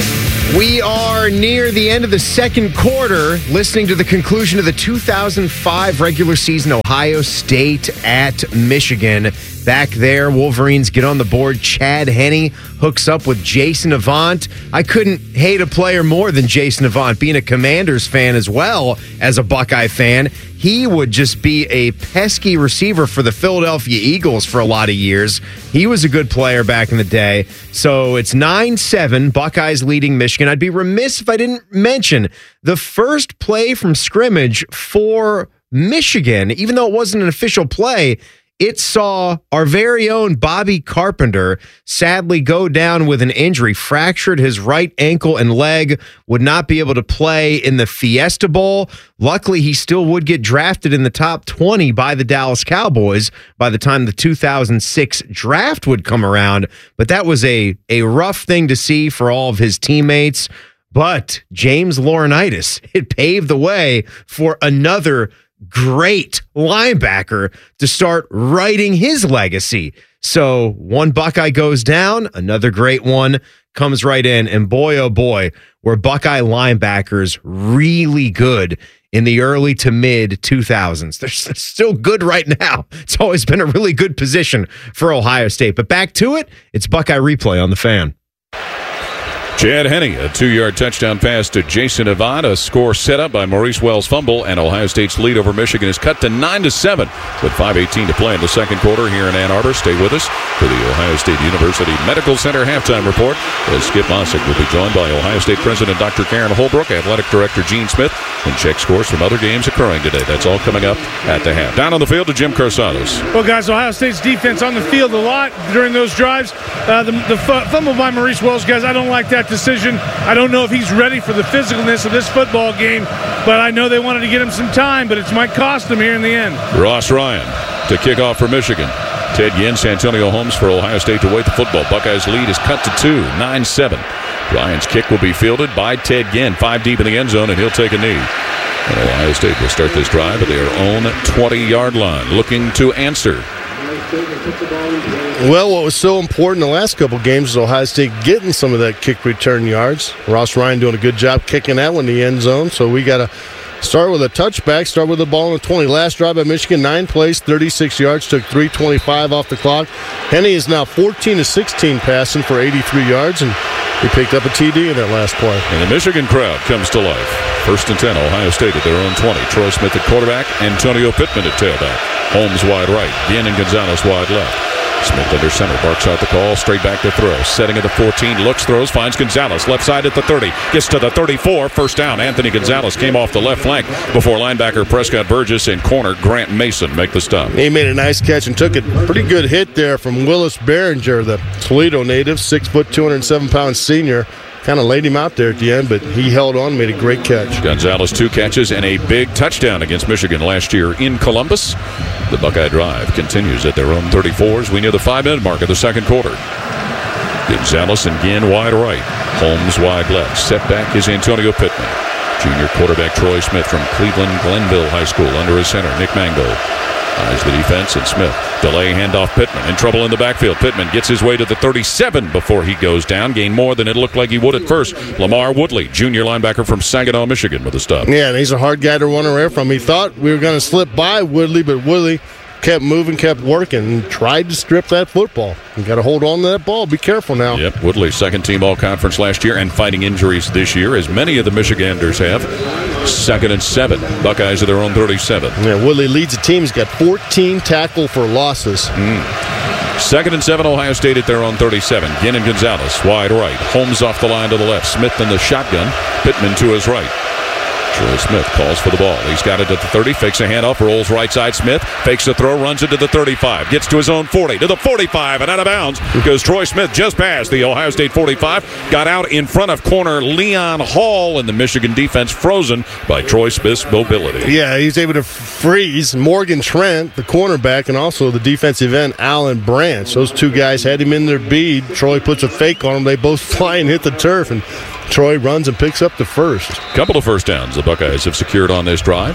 We are near the end of the second quarter, listening to the conclusion of the 2005 regular season, Ohio State at Michigan. Back there, Wolverines get on the board. Chad Henne hooks up with Jason Avant. I couldn't hate a player more than Jason Avant, being a Commanders fan as well as a Buckeye fan. He would just be a pesky receiver for the Philadelphia Eagles for a lot of years. He was a good player back in the day. So it's 9-7, Buckeyes leading Michigan. I'd be remiss if I didn't mention the first play from scrimmage for Michigan, even though it wasn't an official play. It saw our very own Bobby Carpenter sadly go down with an injury, fractured his right ankle and leg, would not be able to play in the Fiesta Bowl. Luckily, he still would get drafted in the top 20 by the Dallas Cowboys by the time the 2006 draft would come around. But that was a rough thing to see for all of his teammates. But James Laurinaitis, it paved the way for another great linebacker to start writing his legacy. So one Buckeye goes down, another great one comes right in, and boy, oh boy, were Buckeye linebackers really good in the early to mid 2000s. They're still good right now. It's always been a really good position for Ohio State. But back to it, it's Buckeye Replay on The Fan. Chad Henne, a 2-yard touchdown pass to Jason Avant, a score set up by Maurice Wells' fumble, and Ohio State's lead over Michigan is cut to 9-7 with 5:18 to play in the second quarter here in Ann Arbor. Stay with us for the Ohio State University Medical Center halftime report as Skip Mossick will be joined by Ohio State President Dr. Karen Holbrook, Athletic Director Gene Smith, and check scores from other games occurring today. That's all coming up at the half. Down on the field to Jim Carsados. Well, guys, Ohio State's defense on the field a lot during those drives. The fumble by Maurice Wells, guys, I don't like that decision. I don't know if he's ready for the physicalness of this football game, but I know they wanted to get him some time, but it might cost him here in the end. Ross Ryan to kick off for Michigan. Ted Ginn, Santonio Holmes for Ohio State to wait the football. Buckeyes lead is cut to 2, 9-7. Ryan's kick will be fielded by Ted Ginn, 5 deep in the end zone, and he'll take a knee. And Ohio State will start this drive at their own 20-yard line, looking to answer. Well, what was so important the last couple games is Ohio State getting some of that kick return yards. Ross Ryan doing a good job kicking that one in the end zone. So we got to start with a touchback, start with the ball on the 20. Last drive by Michigan, 9 plays, 36 yards, took 3:25 off the clock. Henne is now 14-16 passing for 83 yards, and he picked up a TD in that last play. And the Michigan crowd comes to life. 1st and 10, Ohio State at their own 20. Troy Smith at quarterback, Antonio Pittman at tailback. Holmes wide right, Ginn and Gonzalez wide left. Smith under center, barks out the call, straight back to throw. Setting at the 14, looks, throws, finds Gonzalez. Left side at the 30, gets to the 34, first down. Anthony Gonzalez came off the left flank before linebacker Prescott Burgess and corner Grant Mason make the stop. He made a nice catch and took a pretty good hit there from Willis Behringer, the Toledo native, 6 foot, 207-pound senior. Kind of laid him out there at the end, but he held on, made a great catch. Gonzalez 2 catches and a big touchdown against Michigan last year in Columbus. The Buckeye drive continues at their own 34s. We near the 5-minute mark of the second quarter. Gonzalez and Ginn wide right. Holmes wide left. Setback is Antonio Pittman. Junior quarterback Troy Smith from Cleveland Glenville High School under his center, Nick Mangold. Eyes the defense, and Smith. Delay handoff Pittman. In trouble in the backfield. Pittman gets his way to the 37 before he goes down. Gained more than it looked like he would at first. Lamar Woodley, junior linebacker from Saginaw, Michigan, with a stop. Yeah, and he's a hard guy to run away from. He thought we were going to slip by Woodley, but Woodley kept moving, kept working, and tried to strip that football. You got to hold on to that ball. Be careful now. Yep, Woodley, second-team all-conference last year and fighting injuries this year, as many of the Michiganders have. 2nd and 7. Buckeyes at their own 37. Yeah, Woodley leads the team. He's got 14 tackle for losses. 2nd and 7, Ohio State at their own 37. Ginn and Gonzalez, wide right. Holmes off the line to the left. Smith in the shotgun. Pittman to his right. Troy Smith calls for the ball. He's got it at the 30, fakes a handoff, rolls right side. Smith fakes a throw, runs it to the 35, gets to his own 40, to the 45, and out of bounds because Troy Smith just passed the Ohio State 45, got out in front of corner Leon Hall, and the Michigan defense frozen by Troy Smith's mobility. Yeah, he's able to freeze Morgan Trent, the cornerback, and also the defensive end, Alan Branch. Those two guys had him in their bead. Troy puts a fake on him. They both fly and hit the turf, and Troy runs and picks up the first. Couple of first downs the Buckeyes have secured on this drive.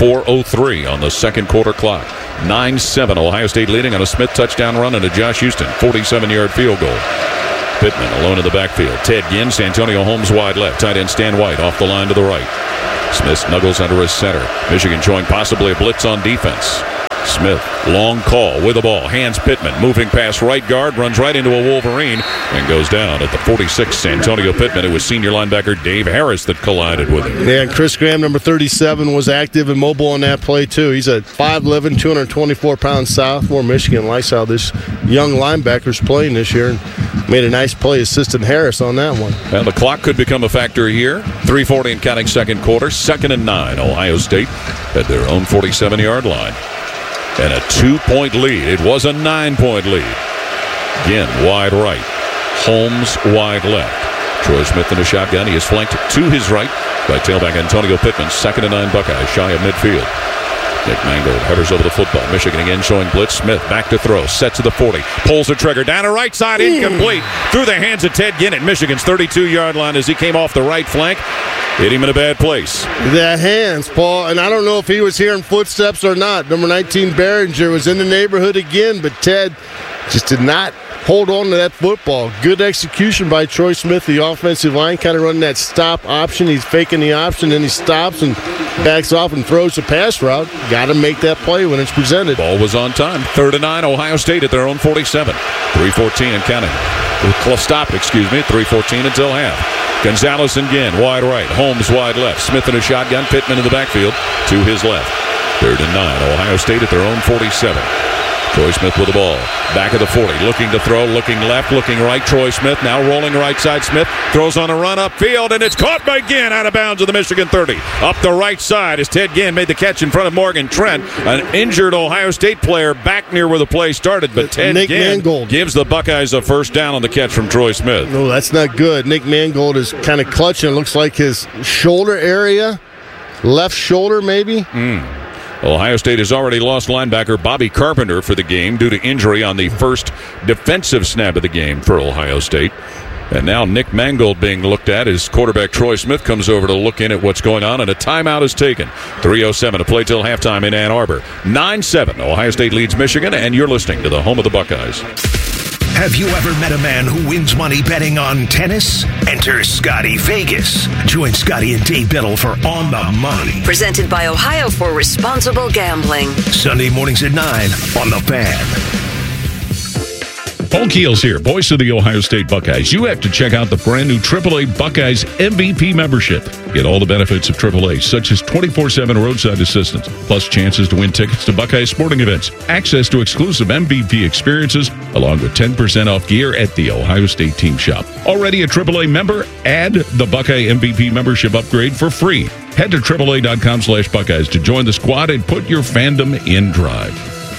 4:03 on the second quarter clock. 9-7, Ohio State leading on a Smith touchdown run and a Josh Houston 47-yard field goal. Pittman alone in the backfield. Ted Ginn, Santonio Holmes wide left. Tight end Stan White off the line to the right. Smith snuggles under his center. Michigan showing possibly a blitz on defense. Smith, long call with the ball, hands Pittman, moving past right guard, runs right into a Wolverine, and goes down at the 46. Santonio Pittman, it was senior linebacker Dave Harris that collided with him. Yeah, and Chris Graham, number 37, was active and mobile on that play, too. He's a 5'11", 224-pound sophomore. Michigan likes how this young linebacker's playing this year, and made a nice play assisting Harris on that one. Well, the clock could become a factor here. 3:40 and counting second quarter. 2nd and 9, Ohio State at their own 47-yard line. And a 2-point lead. It was a 9-point lead. Again, wide right. Holmes wide left. Troy Smith in a shotgun. He is flanked to his right by tailback Antonio Pittman. 2nd and 9 Buckeyes, shy of midfield. Nick Mangold hovers over the football. Michigan again showing blitz. Smith back to throw. Set to the 40. Pulls the trigger. Down the right side. Incomplete. Through the hands of Ted Ginn at Michigan's 32-yard line as he came off the right flank. Hit him in a bad place. The hands, Paul, and I don't know if he was hearing footsteps or not. Number 19, Behringer, was in the neighborhood again, but Ted just did not hold on to that football. Good execution by Troy Smith, the offensive line, kind of running that stop option. He's faking the option, then he stops and backs off and throws the pass route. Got to make that play when it's presented. Ball was on time. 3rd and 9, Ohio State at their own 47. 3:14 and counting. Stop, 3:14 until half. Gonzalez again, wide right. Holmes wide left. Smith in a shotgun. Pittman in the backfield to his left. 3rd and 9, Ohio State at their own 47. Troy Smith with the ball. Back of the 40. Looking to throw. Looking left. Looking right. Troy Smith now rolling right side. Smith throws on a run upfield, and it's caught by Ginn out of bounds at the Michigan 30. Up the right side as Ted Ginn made the catch in front of Morgan Trent. An injured Ohio State player back near where the play started, but Ted Ginn gives the Buckeyes a first down on the catch from Troy Smith. No, that's not good. Nick Mangold is kind of clutching. It looks like his shoulder area. Left shoulder, maybe. Ohio State has already lost linebacker Bobby Carpenter for the game due to injury on the first defensive snap of the game for Ohio State. And now Nick Mangold being looked at as quarterback Troy Smith comes over to look in at what's going on, and a timeout is taken. 3:07 to play till halftime in Ann Arbor. 9-7, Ohio State leads Michigan, and you're listening to the home of the Buckeyes. Have you ever met a man who wins money betting on tennis? Enter Scotty Vegas. Join Scotty and Dave Biddle for On the Money. Presented by Ohio for Responsible Gambling. Sunday mornings at 9 on The Fan. Paul Keels here, voice of the Ohio State Buckeyes. You have to check out the brand new AAA Buckeyes MVP membership. Get all the benefits of AAA, such as 24/7 roadside assistance, plus chances to win tickets to Buckeyes sporting events, access to exclusive MVP experiences, along with 10% off gear at the Ohio State Team Shop. Already a AAA member? Add the Buckeye MVP membership upgrade for free. Head to AAA.com/Buckeyes to join the squad and put your fandom in drive.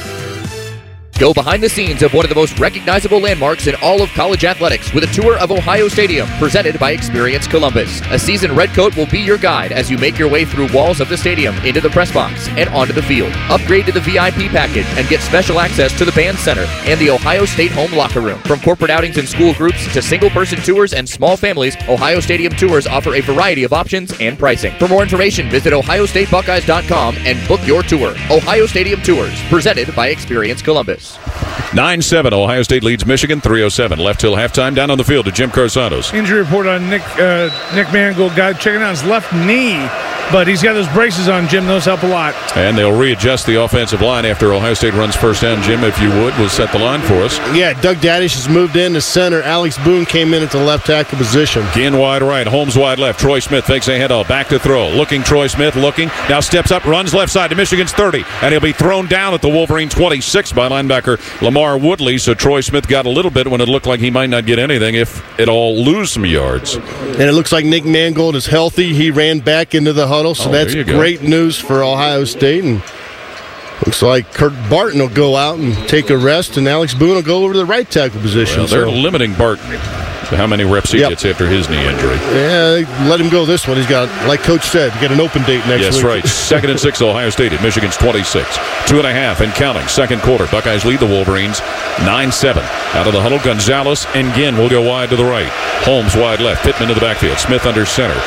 Go behind the scenes of one of the most recognizable landmarks in all of college athletics with a tour of Ohio Stadium presented by Experience Columbus. A seasoned redcoat will be your guide as you make your way through walls of the stadium, into the press box, and onto the field. Upgrade to the VIP package and get special access to the band center and the Ohio State home locker room. From corporate outings and school groups to single-person tours and small families, Ohio Stadium tours offer a variety of options and pricing. For more information, visit ohiostatebuckeyes.com and book your tour. Ohio Stadium Tours, presented by Experience Columbus. 9-7, Ohio State leads Michigan. 3:07 left till halftime. Down on the field to Jim Carsanos. Injury report on Nick Mangold. Guy checking out his left knee. but he's got those braces on, Jim. Those help a lot. And they'll readjust the offensive line after Ohio State runs first down. Jim, if you would, will set the line for us. Yeah, Doug Daddish has moved in to center. Alex Boone came in at the left tackle position. Ginn wide right, Holmes wide left. Troy Smith fakes a handoff, back to throw. Looking Troy Smith, looking. Now steps up, runs left side to Michigan's 30. And he'll be thrown down at the Wolverine 26 by linebacker Lamar Woodley. So Troy Smith got a little bit when it looked like he might not get anything, if at all lose some yards. And it looks like Nick Mangold is healthy. He ran back into the huddle, so that's great news for Ohio State. And looks like Kirk Barton will go out and take a rest, and Alex Boone will go over to the right tackle position. Well, they're limiting Barton to how many reps he gets after his knee injury. Yeah, let him go this one. He's got, like Coach said, he got an open date next week. Yes, right. 2nd and 6, Ohio State at Michigan's 26. 2.5 and counting. Second quarter. Buckeyes lead the Wolverines 9-7. Out of the huddle, Gonzalez and Ginn will go wide to the right. Holmes wide left. Pittman to the backfield. Smith under center.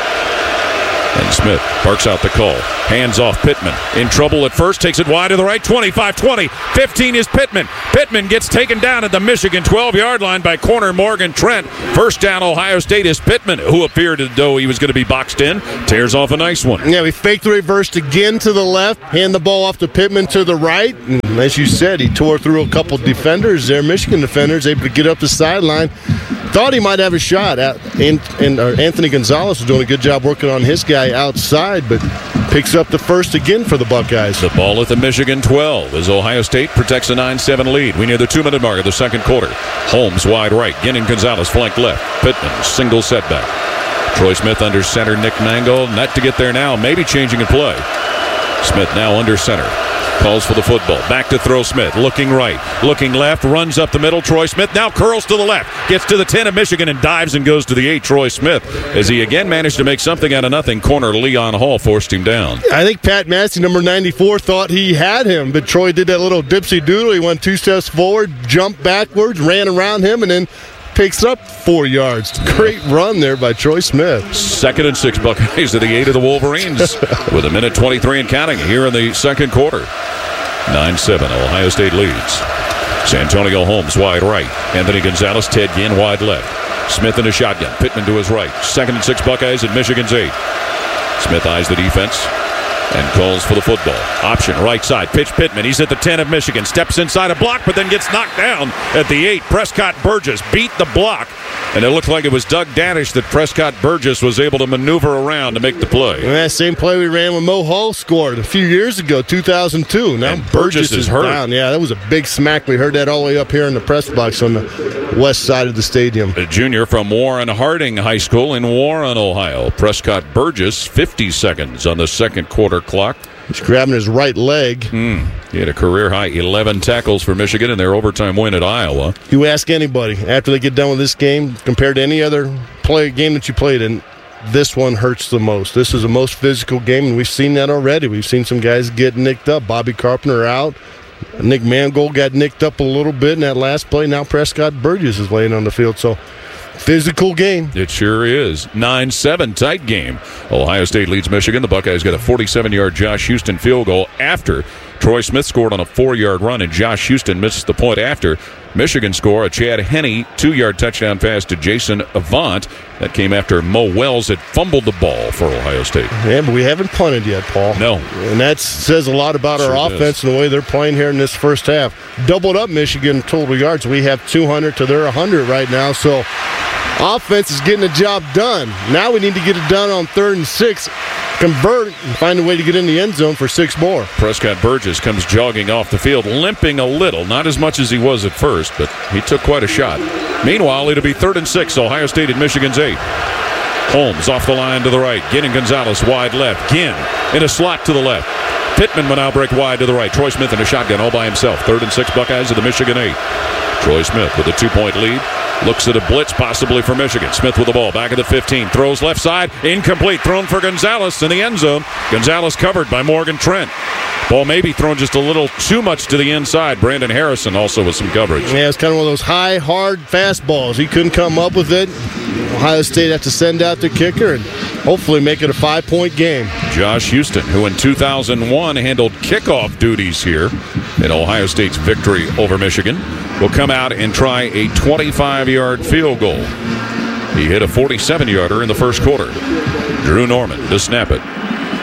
And Smith barks out the call. Hands off Pittman. In trouble at first. Takes it wide to the right. 25-20. 15 is Pittman. Pittman gets taken down at the Michigan 12-yard line by corner Morgan Trent. First down, Ohio State is Pittman, who appeared as though he was going to be boxed in. Tears off a nice one. Yeah, we faked the reverse again to the left. Hand the ball off to Pittman to the right. And as you said, he tore through a couple defenders there. Michigan defenders able to get up the sideline. Thought he might have a shot. Anthony Gonzalez was doing a good job working on his guy outside, but picks up the first again for the Buckeyes. The ball at the Michigan 12 as Ohio State protects a 9-7 lead. We near the 2-minute mark of the second quarter. Holmes wide right. Ginn and Gonzalez flank left. Pittman single setback. Troy Smith under center. Nick Mangold net to get there now. Maybe changing a play. Smith now under center. Calls for the football. Back to throw Smith. Looking right. Looking left. Runs up the middle. Troy Smith now curls to the left. Gets to the 10 of Michigan and dives and goes to the 8. Troy Smith, as he again managed to make something out of nothing. Corner Leon Hall forced him down. I think Pat Massey, number 94, thought he had him, but Troy did that little dipsy doodle. He went 2 steps forward, jumped backwards, ran around him, and then picks up 4 yards. Great run there by Troy Smith. 2nd and 6, Buckeyes to the 8 of the Wolverines with 1:23 and counting here in the second quarter. 9-7, Ohio State leads. Santonio Holmes wide right. Anthony Gonzalez, Ted Ginn wide left. Smith in a shotgun. Pittman to his right. 2nd and 6, Buckeyes at Michigan's 8. Smith eyes the defense and calls for the football. Option right side. Pitch Pittman. He's at the 10 of Michigan. Steps inside a block, but then gets knocked down at the 8. Prescott Burgess beat the block. And it looked like it was Doug Daddish that Prescott Burgess was able to maneuver around to make the play. And that same play we ran when Mo Hall scored a few years ago, 2002. Now and Burgess is hurt. Down. Yeah, that was a big smack. We heard that all the way up here in the press box on the west side of the stadium. A junior from Warren Harding High School in Warren, Ohio. Prescott Burgess, 50 seconds on the second quarter clock. He's grabbing his right leg. He had a career-high 11 tackles for Michigan in their overtime win at Iowa. You ask anybody, after they get done with this game, compared to any other game that you played in, this one hurts the most. This is the most physical game, and we've seen that already. We've seen some guys get nicked up. Bobby Carpenter out. Nick Mangold got nicked up a little bit in that last play. Now Prescott Burgess is laying on the field. So, physical game. It sure is. 9-7 tight game. Ohio State leads Michigan. The Buckeyes got a 47-yard Josh Houston field goal after Troy Smith scored on a 4-yard run, and Josh Houston missed the point after. Michigan score a Chad Henne 2-yard touchdown pass to Jason Avant. That came after Mo Wells had fumbled the ball for Ohio State. Yeah, but we haven't punted yet, Paul. No. And that says a lot about our offense and the way they're playing here in this first half. Doubled up Michigan total yards. We have 200 to their 100 right now, so offense is getting the job done. Now we need to get it done on 3rd and 6. Convert and find a way to get in the end zone for 6 more. Prescott Burgess comes jogging off the field, limping a little. Not as much as he was at first, but he took quite a shot. Meanwhile, it'll be 3rd and 6, Ohio State at Michigan's 8. Holmes off the line to the right. Ginn and Gonzalez wide left. Ginn in a slot to the left. Pittman will now break wide to the right. Troy Smith in a shotgun all by himself. 3rd and 6, Buckeyes at the Michigan 8. Troy Smith with a 2-point lead. Looks at a blitz possibly for Michigan. Smith with the ball back at the 15. Throws left side. Incomplete. Thrown for Gonzalez in the end zone. Gonzalez covered by Morgan Trent. Ball maybe thrown just a little too much to the inside. Brandon Harrison also with some coverage. Yeah, it's kind of one of those high, hard fastballs. He couldn't come up with it. Ohio State have to send out their kicker and hopefully make it a 5-point game. Josh Houston, who in 2001 handled kickoff duties here in Ohio State's victory over Michigan, will come out and try a 25-yard field goal. He hit a 47-yarder in the first quarter. Drew Norman to snap it.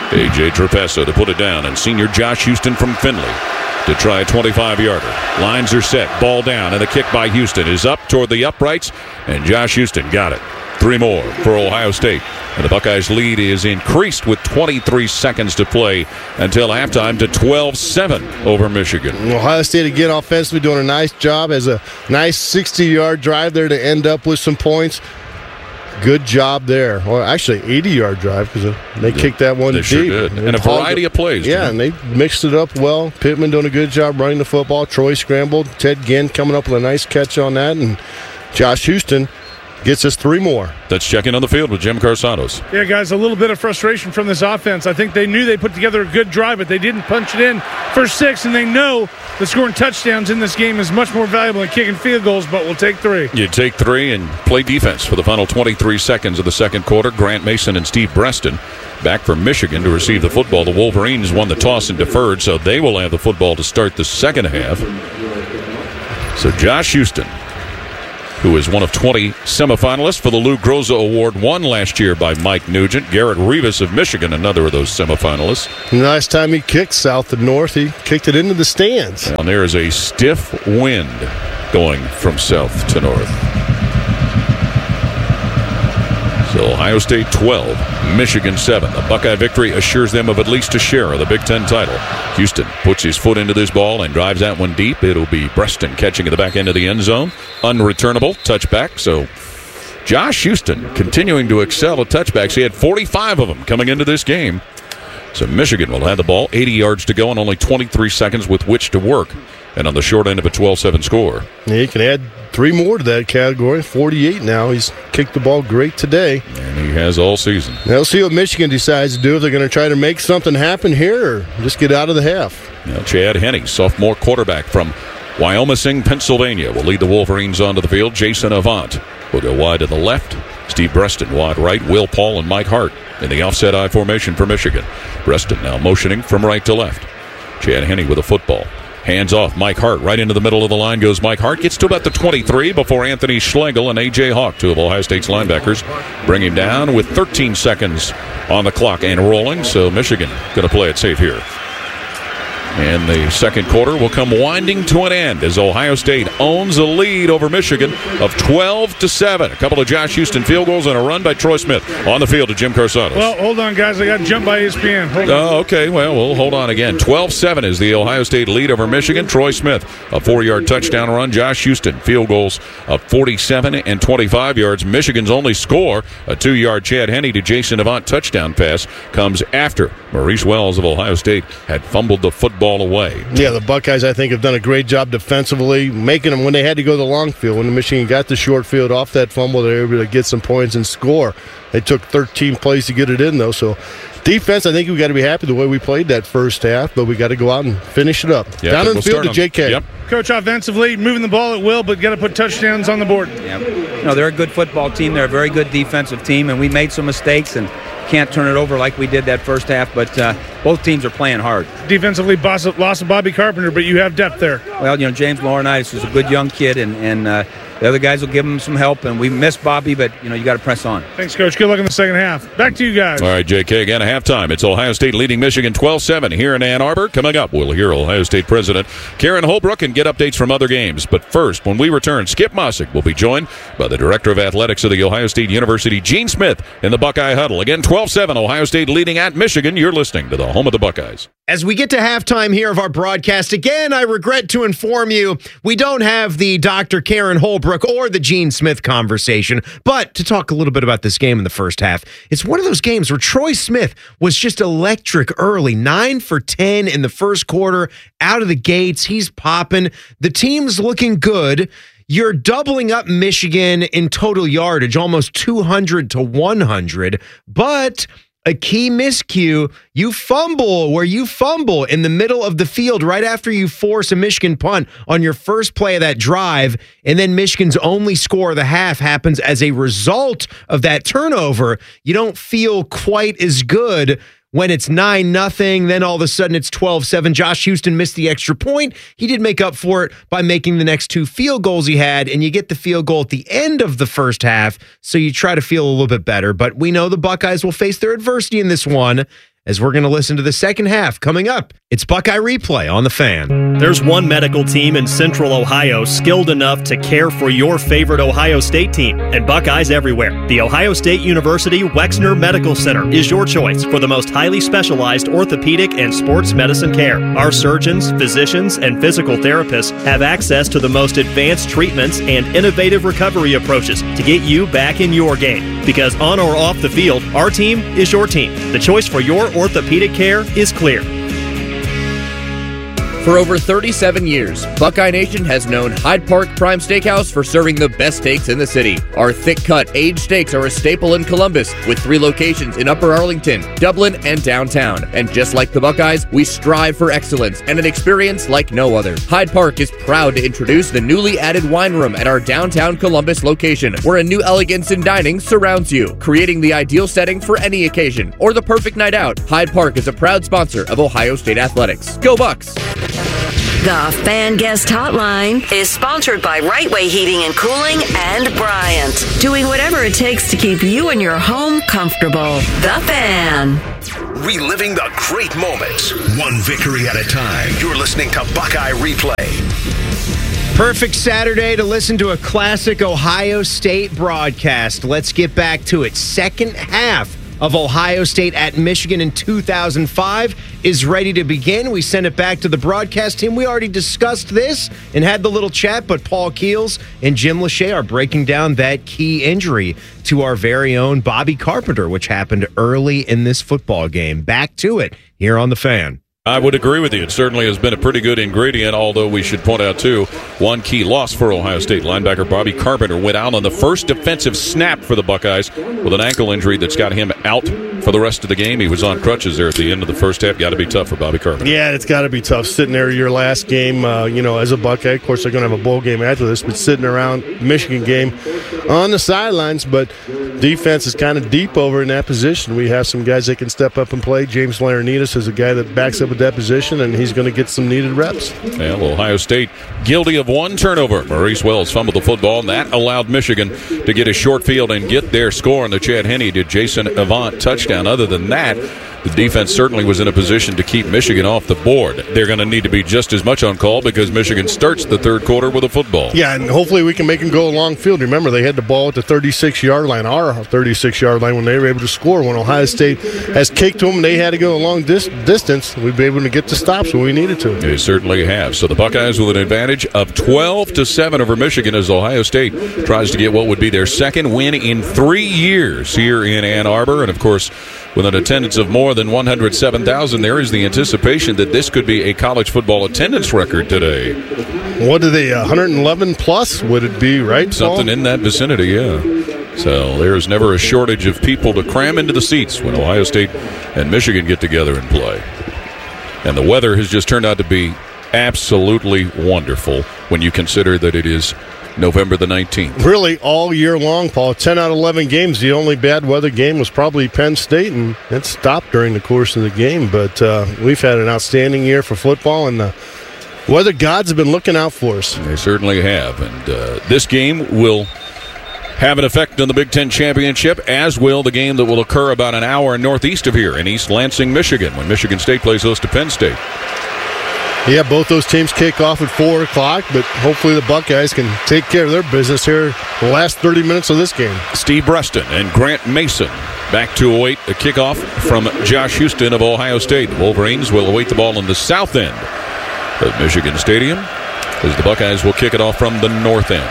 A.J. Trapesso to put it down, and senior Josh Houston from Findlay to try a 25-yarder. Lines are set, ball down, and the kick by Houston is up toward the uprights, and Josh Houston got it. 3 more for Ohio State. And the Buckeyes' lead is increased with 23 seconds to play until halftime to 12-7 over Michigan. Ohio State again offensively doing a nice job. As a nice 60-yard drive there to end up with some points. Good job there. Well, actually, 80-yard drive because they kicked that one They deep. sure did. And a variety of plays. Yeah, Jim. and they mixed it up well. Pittman doing a good job running the football. Troy scrambled. Ted Ginn coming up with a nice catch on that. And Josh Houston gets us 3 more. Let's check in on the field with Jim Carsados. Yeah, guys, a little bit of frustration from this offense. I think they knew they put together a good drive, but they didn't punch it in for 6, and they know that scoring touchdowns in this game is much more valuable than kicking field goals, but we'll take 3. You take 3 and play defense for the final 23 seconds of the second quarter. Grant Mason and Steve Breston back from Michigan to receive the football. The Wolverines won the toss and deferred, so they will have the football to start the second half. So Josh Houston, who is one of 20 semifinalists for the Lou Groza Award, won last year by Mike Nugent. Garrett Rivas of Michigan, another of those semifinalists. And the last time he kicked south to north, he kicked it into the stands. And there is a stiff wind going from south to north. So Ohio State 12, Michigan 7. The Buckeye victory assures them of at least a share of the Big Ten title. Houston puts his foot into this ball and drives that one deep. It'll be Breston catching at the back end of the end zone. Unreturnable touchback. So Josh Houston continuing to excel at touchbacks. He had 45 of them coming into this game. So Michigan will have the ball, 80 yards to go and only 23 seconds with which to work. And on the short end of a 12-7 score. Yeah, he can add 3 more to that category. 48 now. He's kicked the ball great today. And he has all season. Now, we'll see what Michigan decides to do. If they're going to try to make something happen here or just get out of the half. Now, Chad Henne, sophomore quarterback from Wyoming, Pennsylvania, will lead the Wolverines onto the field. Jason Avant will go wide to the left. Steve Breston wide right. Will Paul and Mike Hart in the offset I formation for Michigan. Breston now motioning from right to left. Chad Henne with a football. Hands off Mike Hart. Right into the middle of the line goes Mike Hart. Gets to about the 23 before Anthony Schlegel and A.J. Hawk, 2 of Ohio State's linebackers, bring him down with 13 seconds on the clock and rolling. So Michigan going to play it safe here. And the second quarter will come winding to an end as Ohio State owns a lead over Michigan of 12-7. A couple of Josh Houston field goals and a run by Troy Smith on the field to Jim Carsados. Well, hold on, guys. I got jumped by ESPN. Oh, okay. Well, we'll hold on again. 12-7 is the Ohio State lead over Michigan. Troy Smith, a 4-yard touchdown run. Josh Houston, field goals of 47 and 25 yards. Michigan's only score, a 2-yard Chad Henne to Jason Avant touchdown pass, comes after Maurice Wells of Ohio State had fumbled the football away. Yeah, the Buckeyes, I think, have done a great job defensively, making them when they had to go to the long field. When the Michigan got the short field off that fumble, they were able to get some points and score. They took 13 plays to get it in, though. So defense, I think we got to be happy the way we played that first half, but we got to go out and finish it up. Yep, Down in the field to JK. Yep. Coach, offensively, moving the ball at will, but got to put touchdowns on the board. Yeah. No, they're a good football team. They're a very good defensive team, and we made some mistakes and can't turn it over like we did that first half, but both teams are playing hard. Defensively, lost of Bobby Carpenter, but you have depth there. Well, James Laurinaitis is a good young kid, and the other guys will give him some help, and we miss Bobby, but, you got to press on. Thanks, Coach. Good luck in the second half. Back to you guys. All right, JK, again at halftime. It's Ohio State leading Michigan 12-7 here in Ann Arbor. Coming up, we'll hear Ohio State President Karen Holbrook and get updates from other games. But first, when we return, Skip Mossick will be joined by the Director of Athletics of the Ohio State University, Gene Smith, in the Buckeye Huddle. Again, 12-7, Ohio State leading at Michigan. You're listening to the home of the Buckeyes. As we get to halftime here of our broadcast, again, I regret to inform you, we don't have the Dr. Karen Holbrook or the Gene Smith conversation, but to talk a little bit about this game in the first half, it's one of those games where Troy Smith was just electric early, 9 for 10 in the first quarter, out of the gates, he's popping, the team's looking good. You're doubling up Michigan in total yardage, almost 200 to 100, but a key miscue, you fumble in the middle of the field right after you force a Michigan punt on your first play of that drive, and then Michigan's only score of the half happens as a result of that turnover. You don't feel quite as good when it's 9-0, then all of a sudden it's 12-7. Josh Houston missed the extra point. He did make up for it by making the next 2 field goals he had, and you get the field goal at the end of the first half, so you try to feel a little bit better. But we know the Buckeyes will face their adversity in this one, as we're going to listen to the second half coming up. It's Buckeye Replay on The Fan. There's one medical team in Central Ohio skilled enough to care for your favorite Ohio State team, and Buckeyes everywhere. The Ohio State University Wexner Medical Center is your choice for the most highly specialized orthopedic and sports medicine care. Our surgeons, physicians, and physical therapists have access to the most advanced treatments and innovative recovery approaches to get you back in your game. Because on or off the field, our team is your team. The choice for your orthopedic care is clear. For over 37 years, Buckeye Nation has known Hyde Park Prime Steakhouse for serving the best steaks in the city. Our thick-cut, aged steaks are a staple in Columbus, with 3 locations in Upper Arlington, Dublin, and downtown. And just like the Buckeyes, we strive for excellence and an experience like no other. Hyde Park is proud to introduce the newly added wine room at our downtown Columbus location, where a new elegance in dining surrounds you, creating the ideal setting for any occasion or the perfect night out. Hyde Park is a proud sponsor of Ohio State Athletics. Go Bucks! The Fan Guest Hotline is sponsored by Right Way Heating and Cooling and Bryant, doing whatever it takes to keep you and your home comfortable. The Fan. Reliving the great moments, one victory at a time. You're listening to Buckeye Replay. Perfect Saturday to listen to a classic Ohio State broadcast. Let's get back to it. Second half of Ohio State at Michigan in 2005 is ready to begin. We send it back to the broadcast team. We already discussed this and had the little chat, but Paul Keels and Jim Lachey are breaking down that key injury to our very own Bobby Carpenter, which happened early in this football game. Back to it here on The Fan. I would agree with you. It certainly has been a pretty good ingredient, although we should point out, too, one key loss for Ohio State. Linebacker Bobby Carpenter went out on the first defensive snap for the Buckeyes with an ankle injury that's got him out for the rest of the game. He was on crutches there at the end of the first half. Got to be tough for Bobby Carpenter. Yeah, it's got to be tough sitting there your last game, as a Buckeye. Of course, they're going to have a bowl game after this, but sitting around Michigan game on the sidelines. But defense is kind of deep over in that position. We have some guys that can step up and play. James Laranitas is a guy that backs up with that position, and he's going to get some needed reps. Well, Ohio State guilty of one turnover. Maurice Wells fumbled the football, and that allowed Michigan to get a short field and get their score on the Chad Henne to Jason Avant touchdown. Other than that, the defense certainly was in a position to keep Michigan off the board. They're going to need to be just as much on call because Michigan starts the third quarter with a football. Yeah, and hopefully we can make them go long field. Remember, they had the ball at the 36-yard line, our 36-yard line, when they were able to score. When Ohio State has kicked to them, they had to go a long distance. We'd be able to get the stops when we needed to. They certainly have. So the Buckeyes with an advantage of 12-7 over Michigan as Ohio State tries to get what would be their second win in 3 years here in Ann Arbor. And, of course, with an attendance of more than 107,000, there is the anticipation that this could be a college football attendance record today. What are they, 111 plus would it be, right, Something Paul? in that vicinity, yeah. So there's never a shortage of people to cram into the seats when Ohio State and Michigan get together and play. And the weather has just turned out to be absolutely wonderful when you consider that it is November the 19th. Really, all year long, Paul. 10 out of 11 games. The only bad weather game was probably Penn State, and it stopped during the course of the game. But we've had an outstanding year for football, and the weather gods have been looking out for us. They certainly have. And this game will have an effect on the Big Ten Championship, as will the game that will occur about an hour northeast of here in East Lansing, Michigan, when Michigan State plays host to Penn State. Yeah, both those teams kick off at 4 o'clock, but hopefully the Buckeyes can take care of their business here the last 30 minutes of this game. Steve Breston and Grant Mason back to await a kickoff from Josh Houston of Ohio State. The Wolverines will await the ball in the south end of Michigan Stadium as the Buckeyes will kick it off from the north end.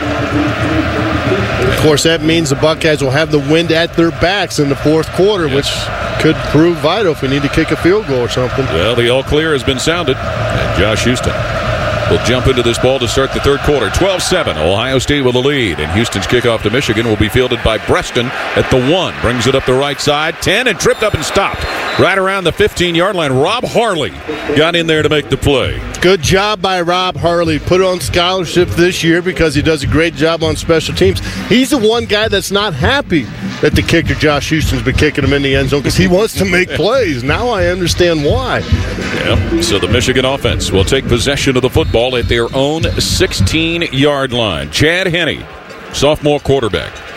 Of course, that means the Buckeyes will have the wind at their backs in the fourth quarter, which could prove vital if we need to kick a field goal or something. Well, the all clear has been sounded, and Josh Houston will jump into this ball to start the third quarter. 12-7, Ohio State with the lead, and Houston's kickoff to Michigan will be fielded by Breston at the 1. Brings it up the right side, 10, and tripped up and stopped right around the 15-yard line. Rob Harley got in there to make the play. Good job by Rob Harley. Put on scholarship this year because he does a great job on special teams. He's the one guy that's not happy that the kicker, Josh Houston's been kicking him in the end zone because he wants to make plays. Now I understand why. Yeah, so the Michigan offense will take possession of the football at their own 16-yard line. Chad Henne, sophomore quarterback,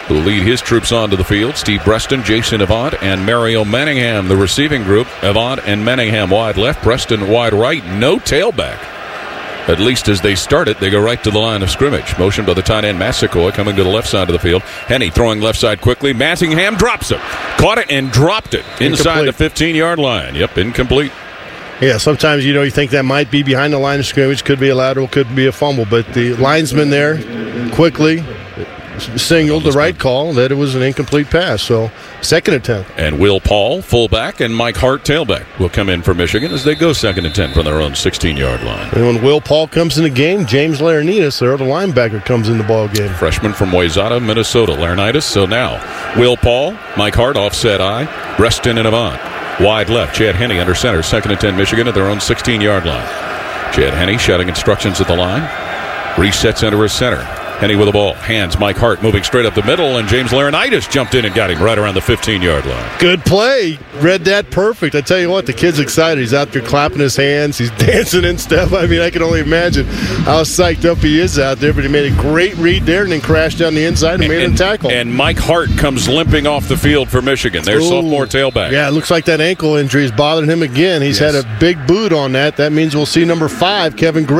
who will lead his troops onto the field. Steve Preston, Jason Avant, and Mario Manningham, the receiving group. Avant and Manningham wide left, Preston wide right. No tailback. At least as they start it, they go right to the line of scrimmage. Motion by the tight end, Massaquoi, coming to the left side of the field. Henny throwing left side quickly. Manningham drops it. Caught it and dropped it inside the 15-yard line. Yep, incomplete. Yeah, sometimes, you think that might be behind the line of scrimmage. Could be a lateral, could be a fumble. But the linesman there quickly signaled the right call that it was an incomplete pass. So, second and 10. And Will Paul, fullback, and Mike Hart, tailback, will come in for Michigan as they go second and 10 from their own 16-yard line. And when Will Paul comes in the game, James Laurinaitis, their other linebacker, comes in the ball game. Freshman from Wayzata, Minnesota, Laurinaitis. So now, Will Paul, Mike Hart, offset eye, Preston and Avant. Wide left, Chad Henne under center, second and 10 Michigan at their own 16-yard line. Chad Henne shouting instructions at the line. Resets under his center. Henne with the ball. Hands Mike Hart moving straight up the middle, and James Laurinaitis jumped in and got him right around the 15-yard line. Good play. Read that perfect. I tell you what, the kid's excited. He's out there clapping his hands. He's dancing and stuff. I mean, I can only imagine how psyched up he is out there, but he made a great read there and then crashed down the inside and made a tackle. And Mike Hart comes limping off the field for Michigan. Their sophomore tailback. Yeah, it looks like that ankle injury is bothering him again. He's had a big boot on that. That means we'll see number 5, Kevin Gray.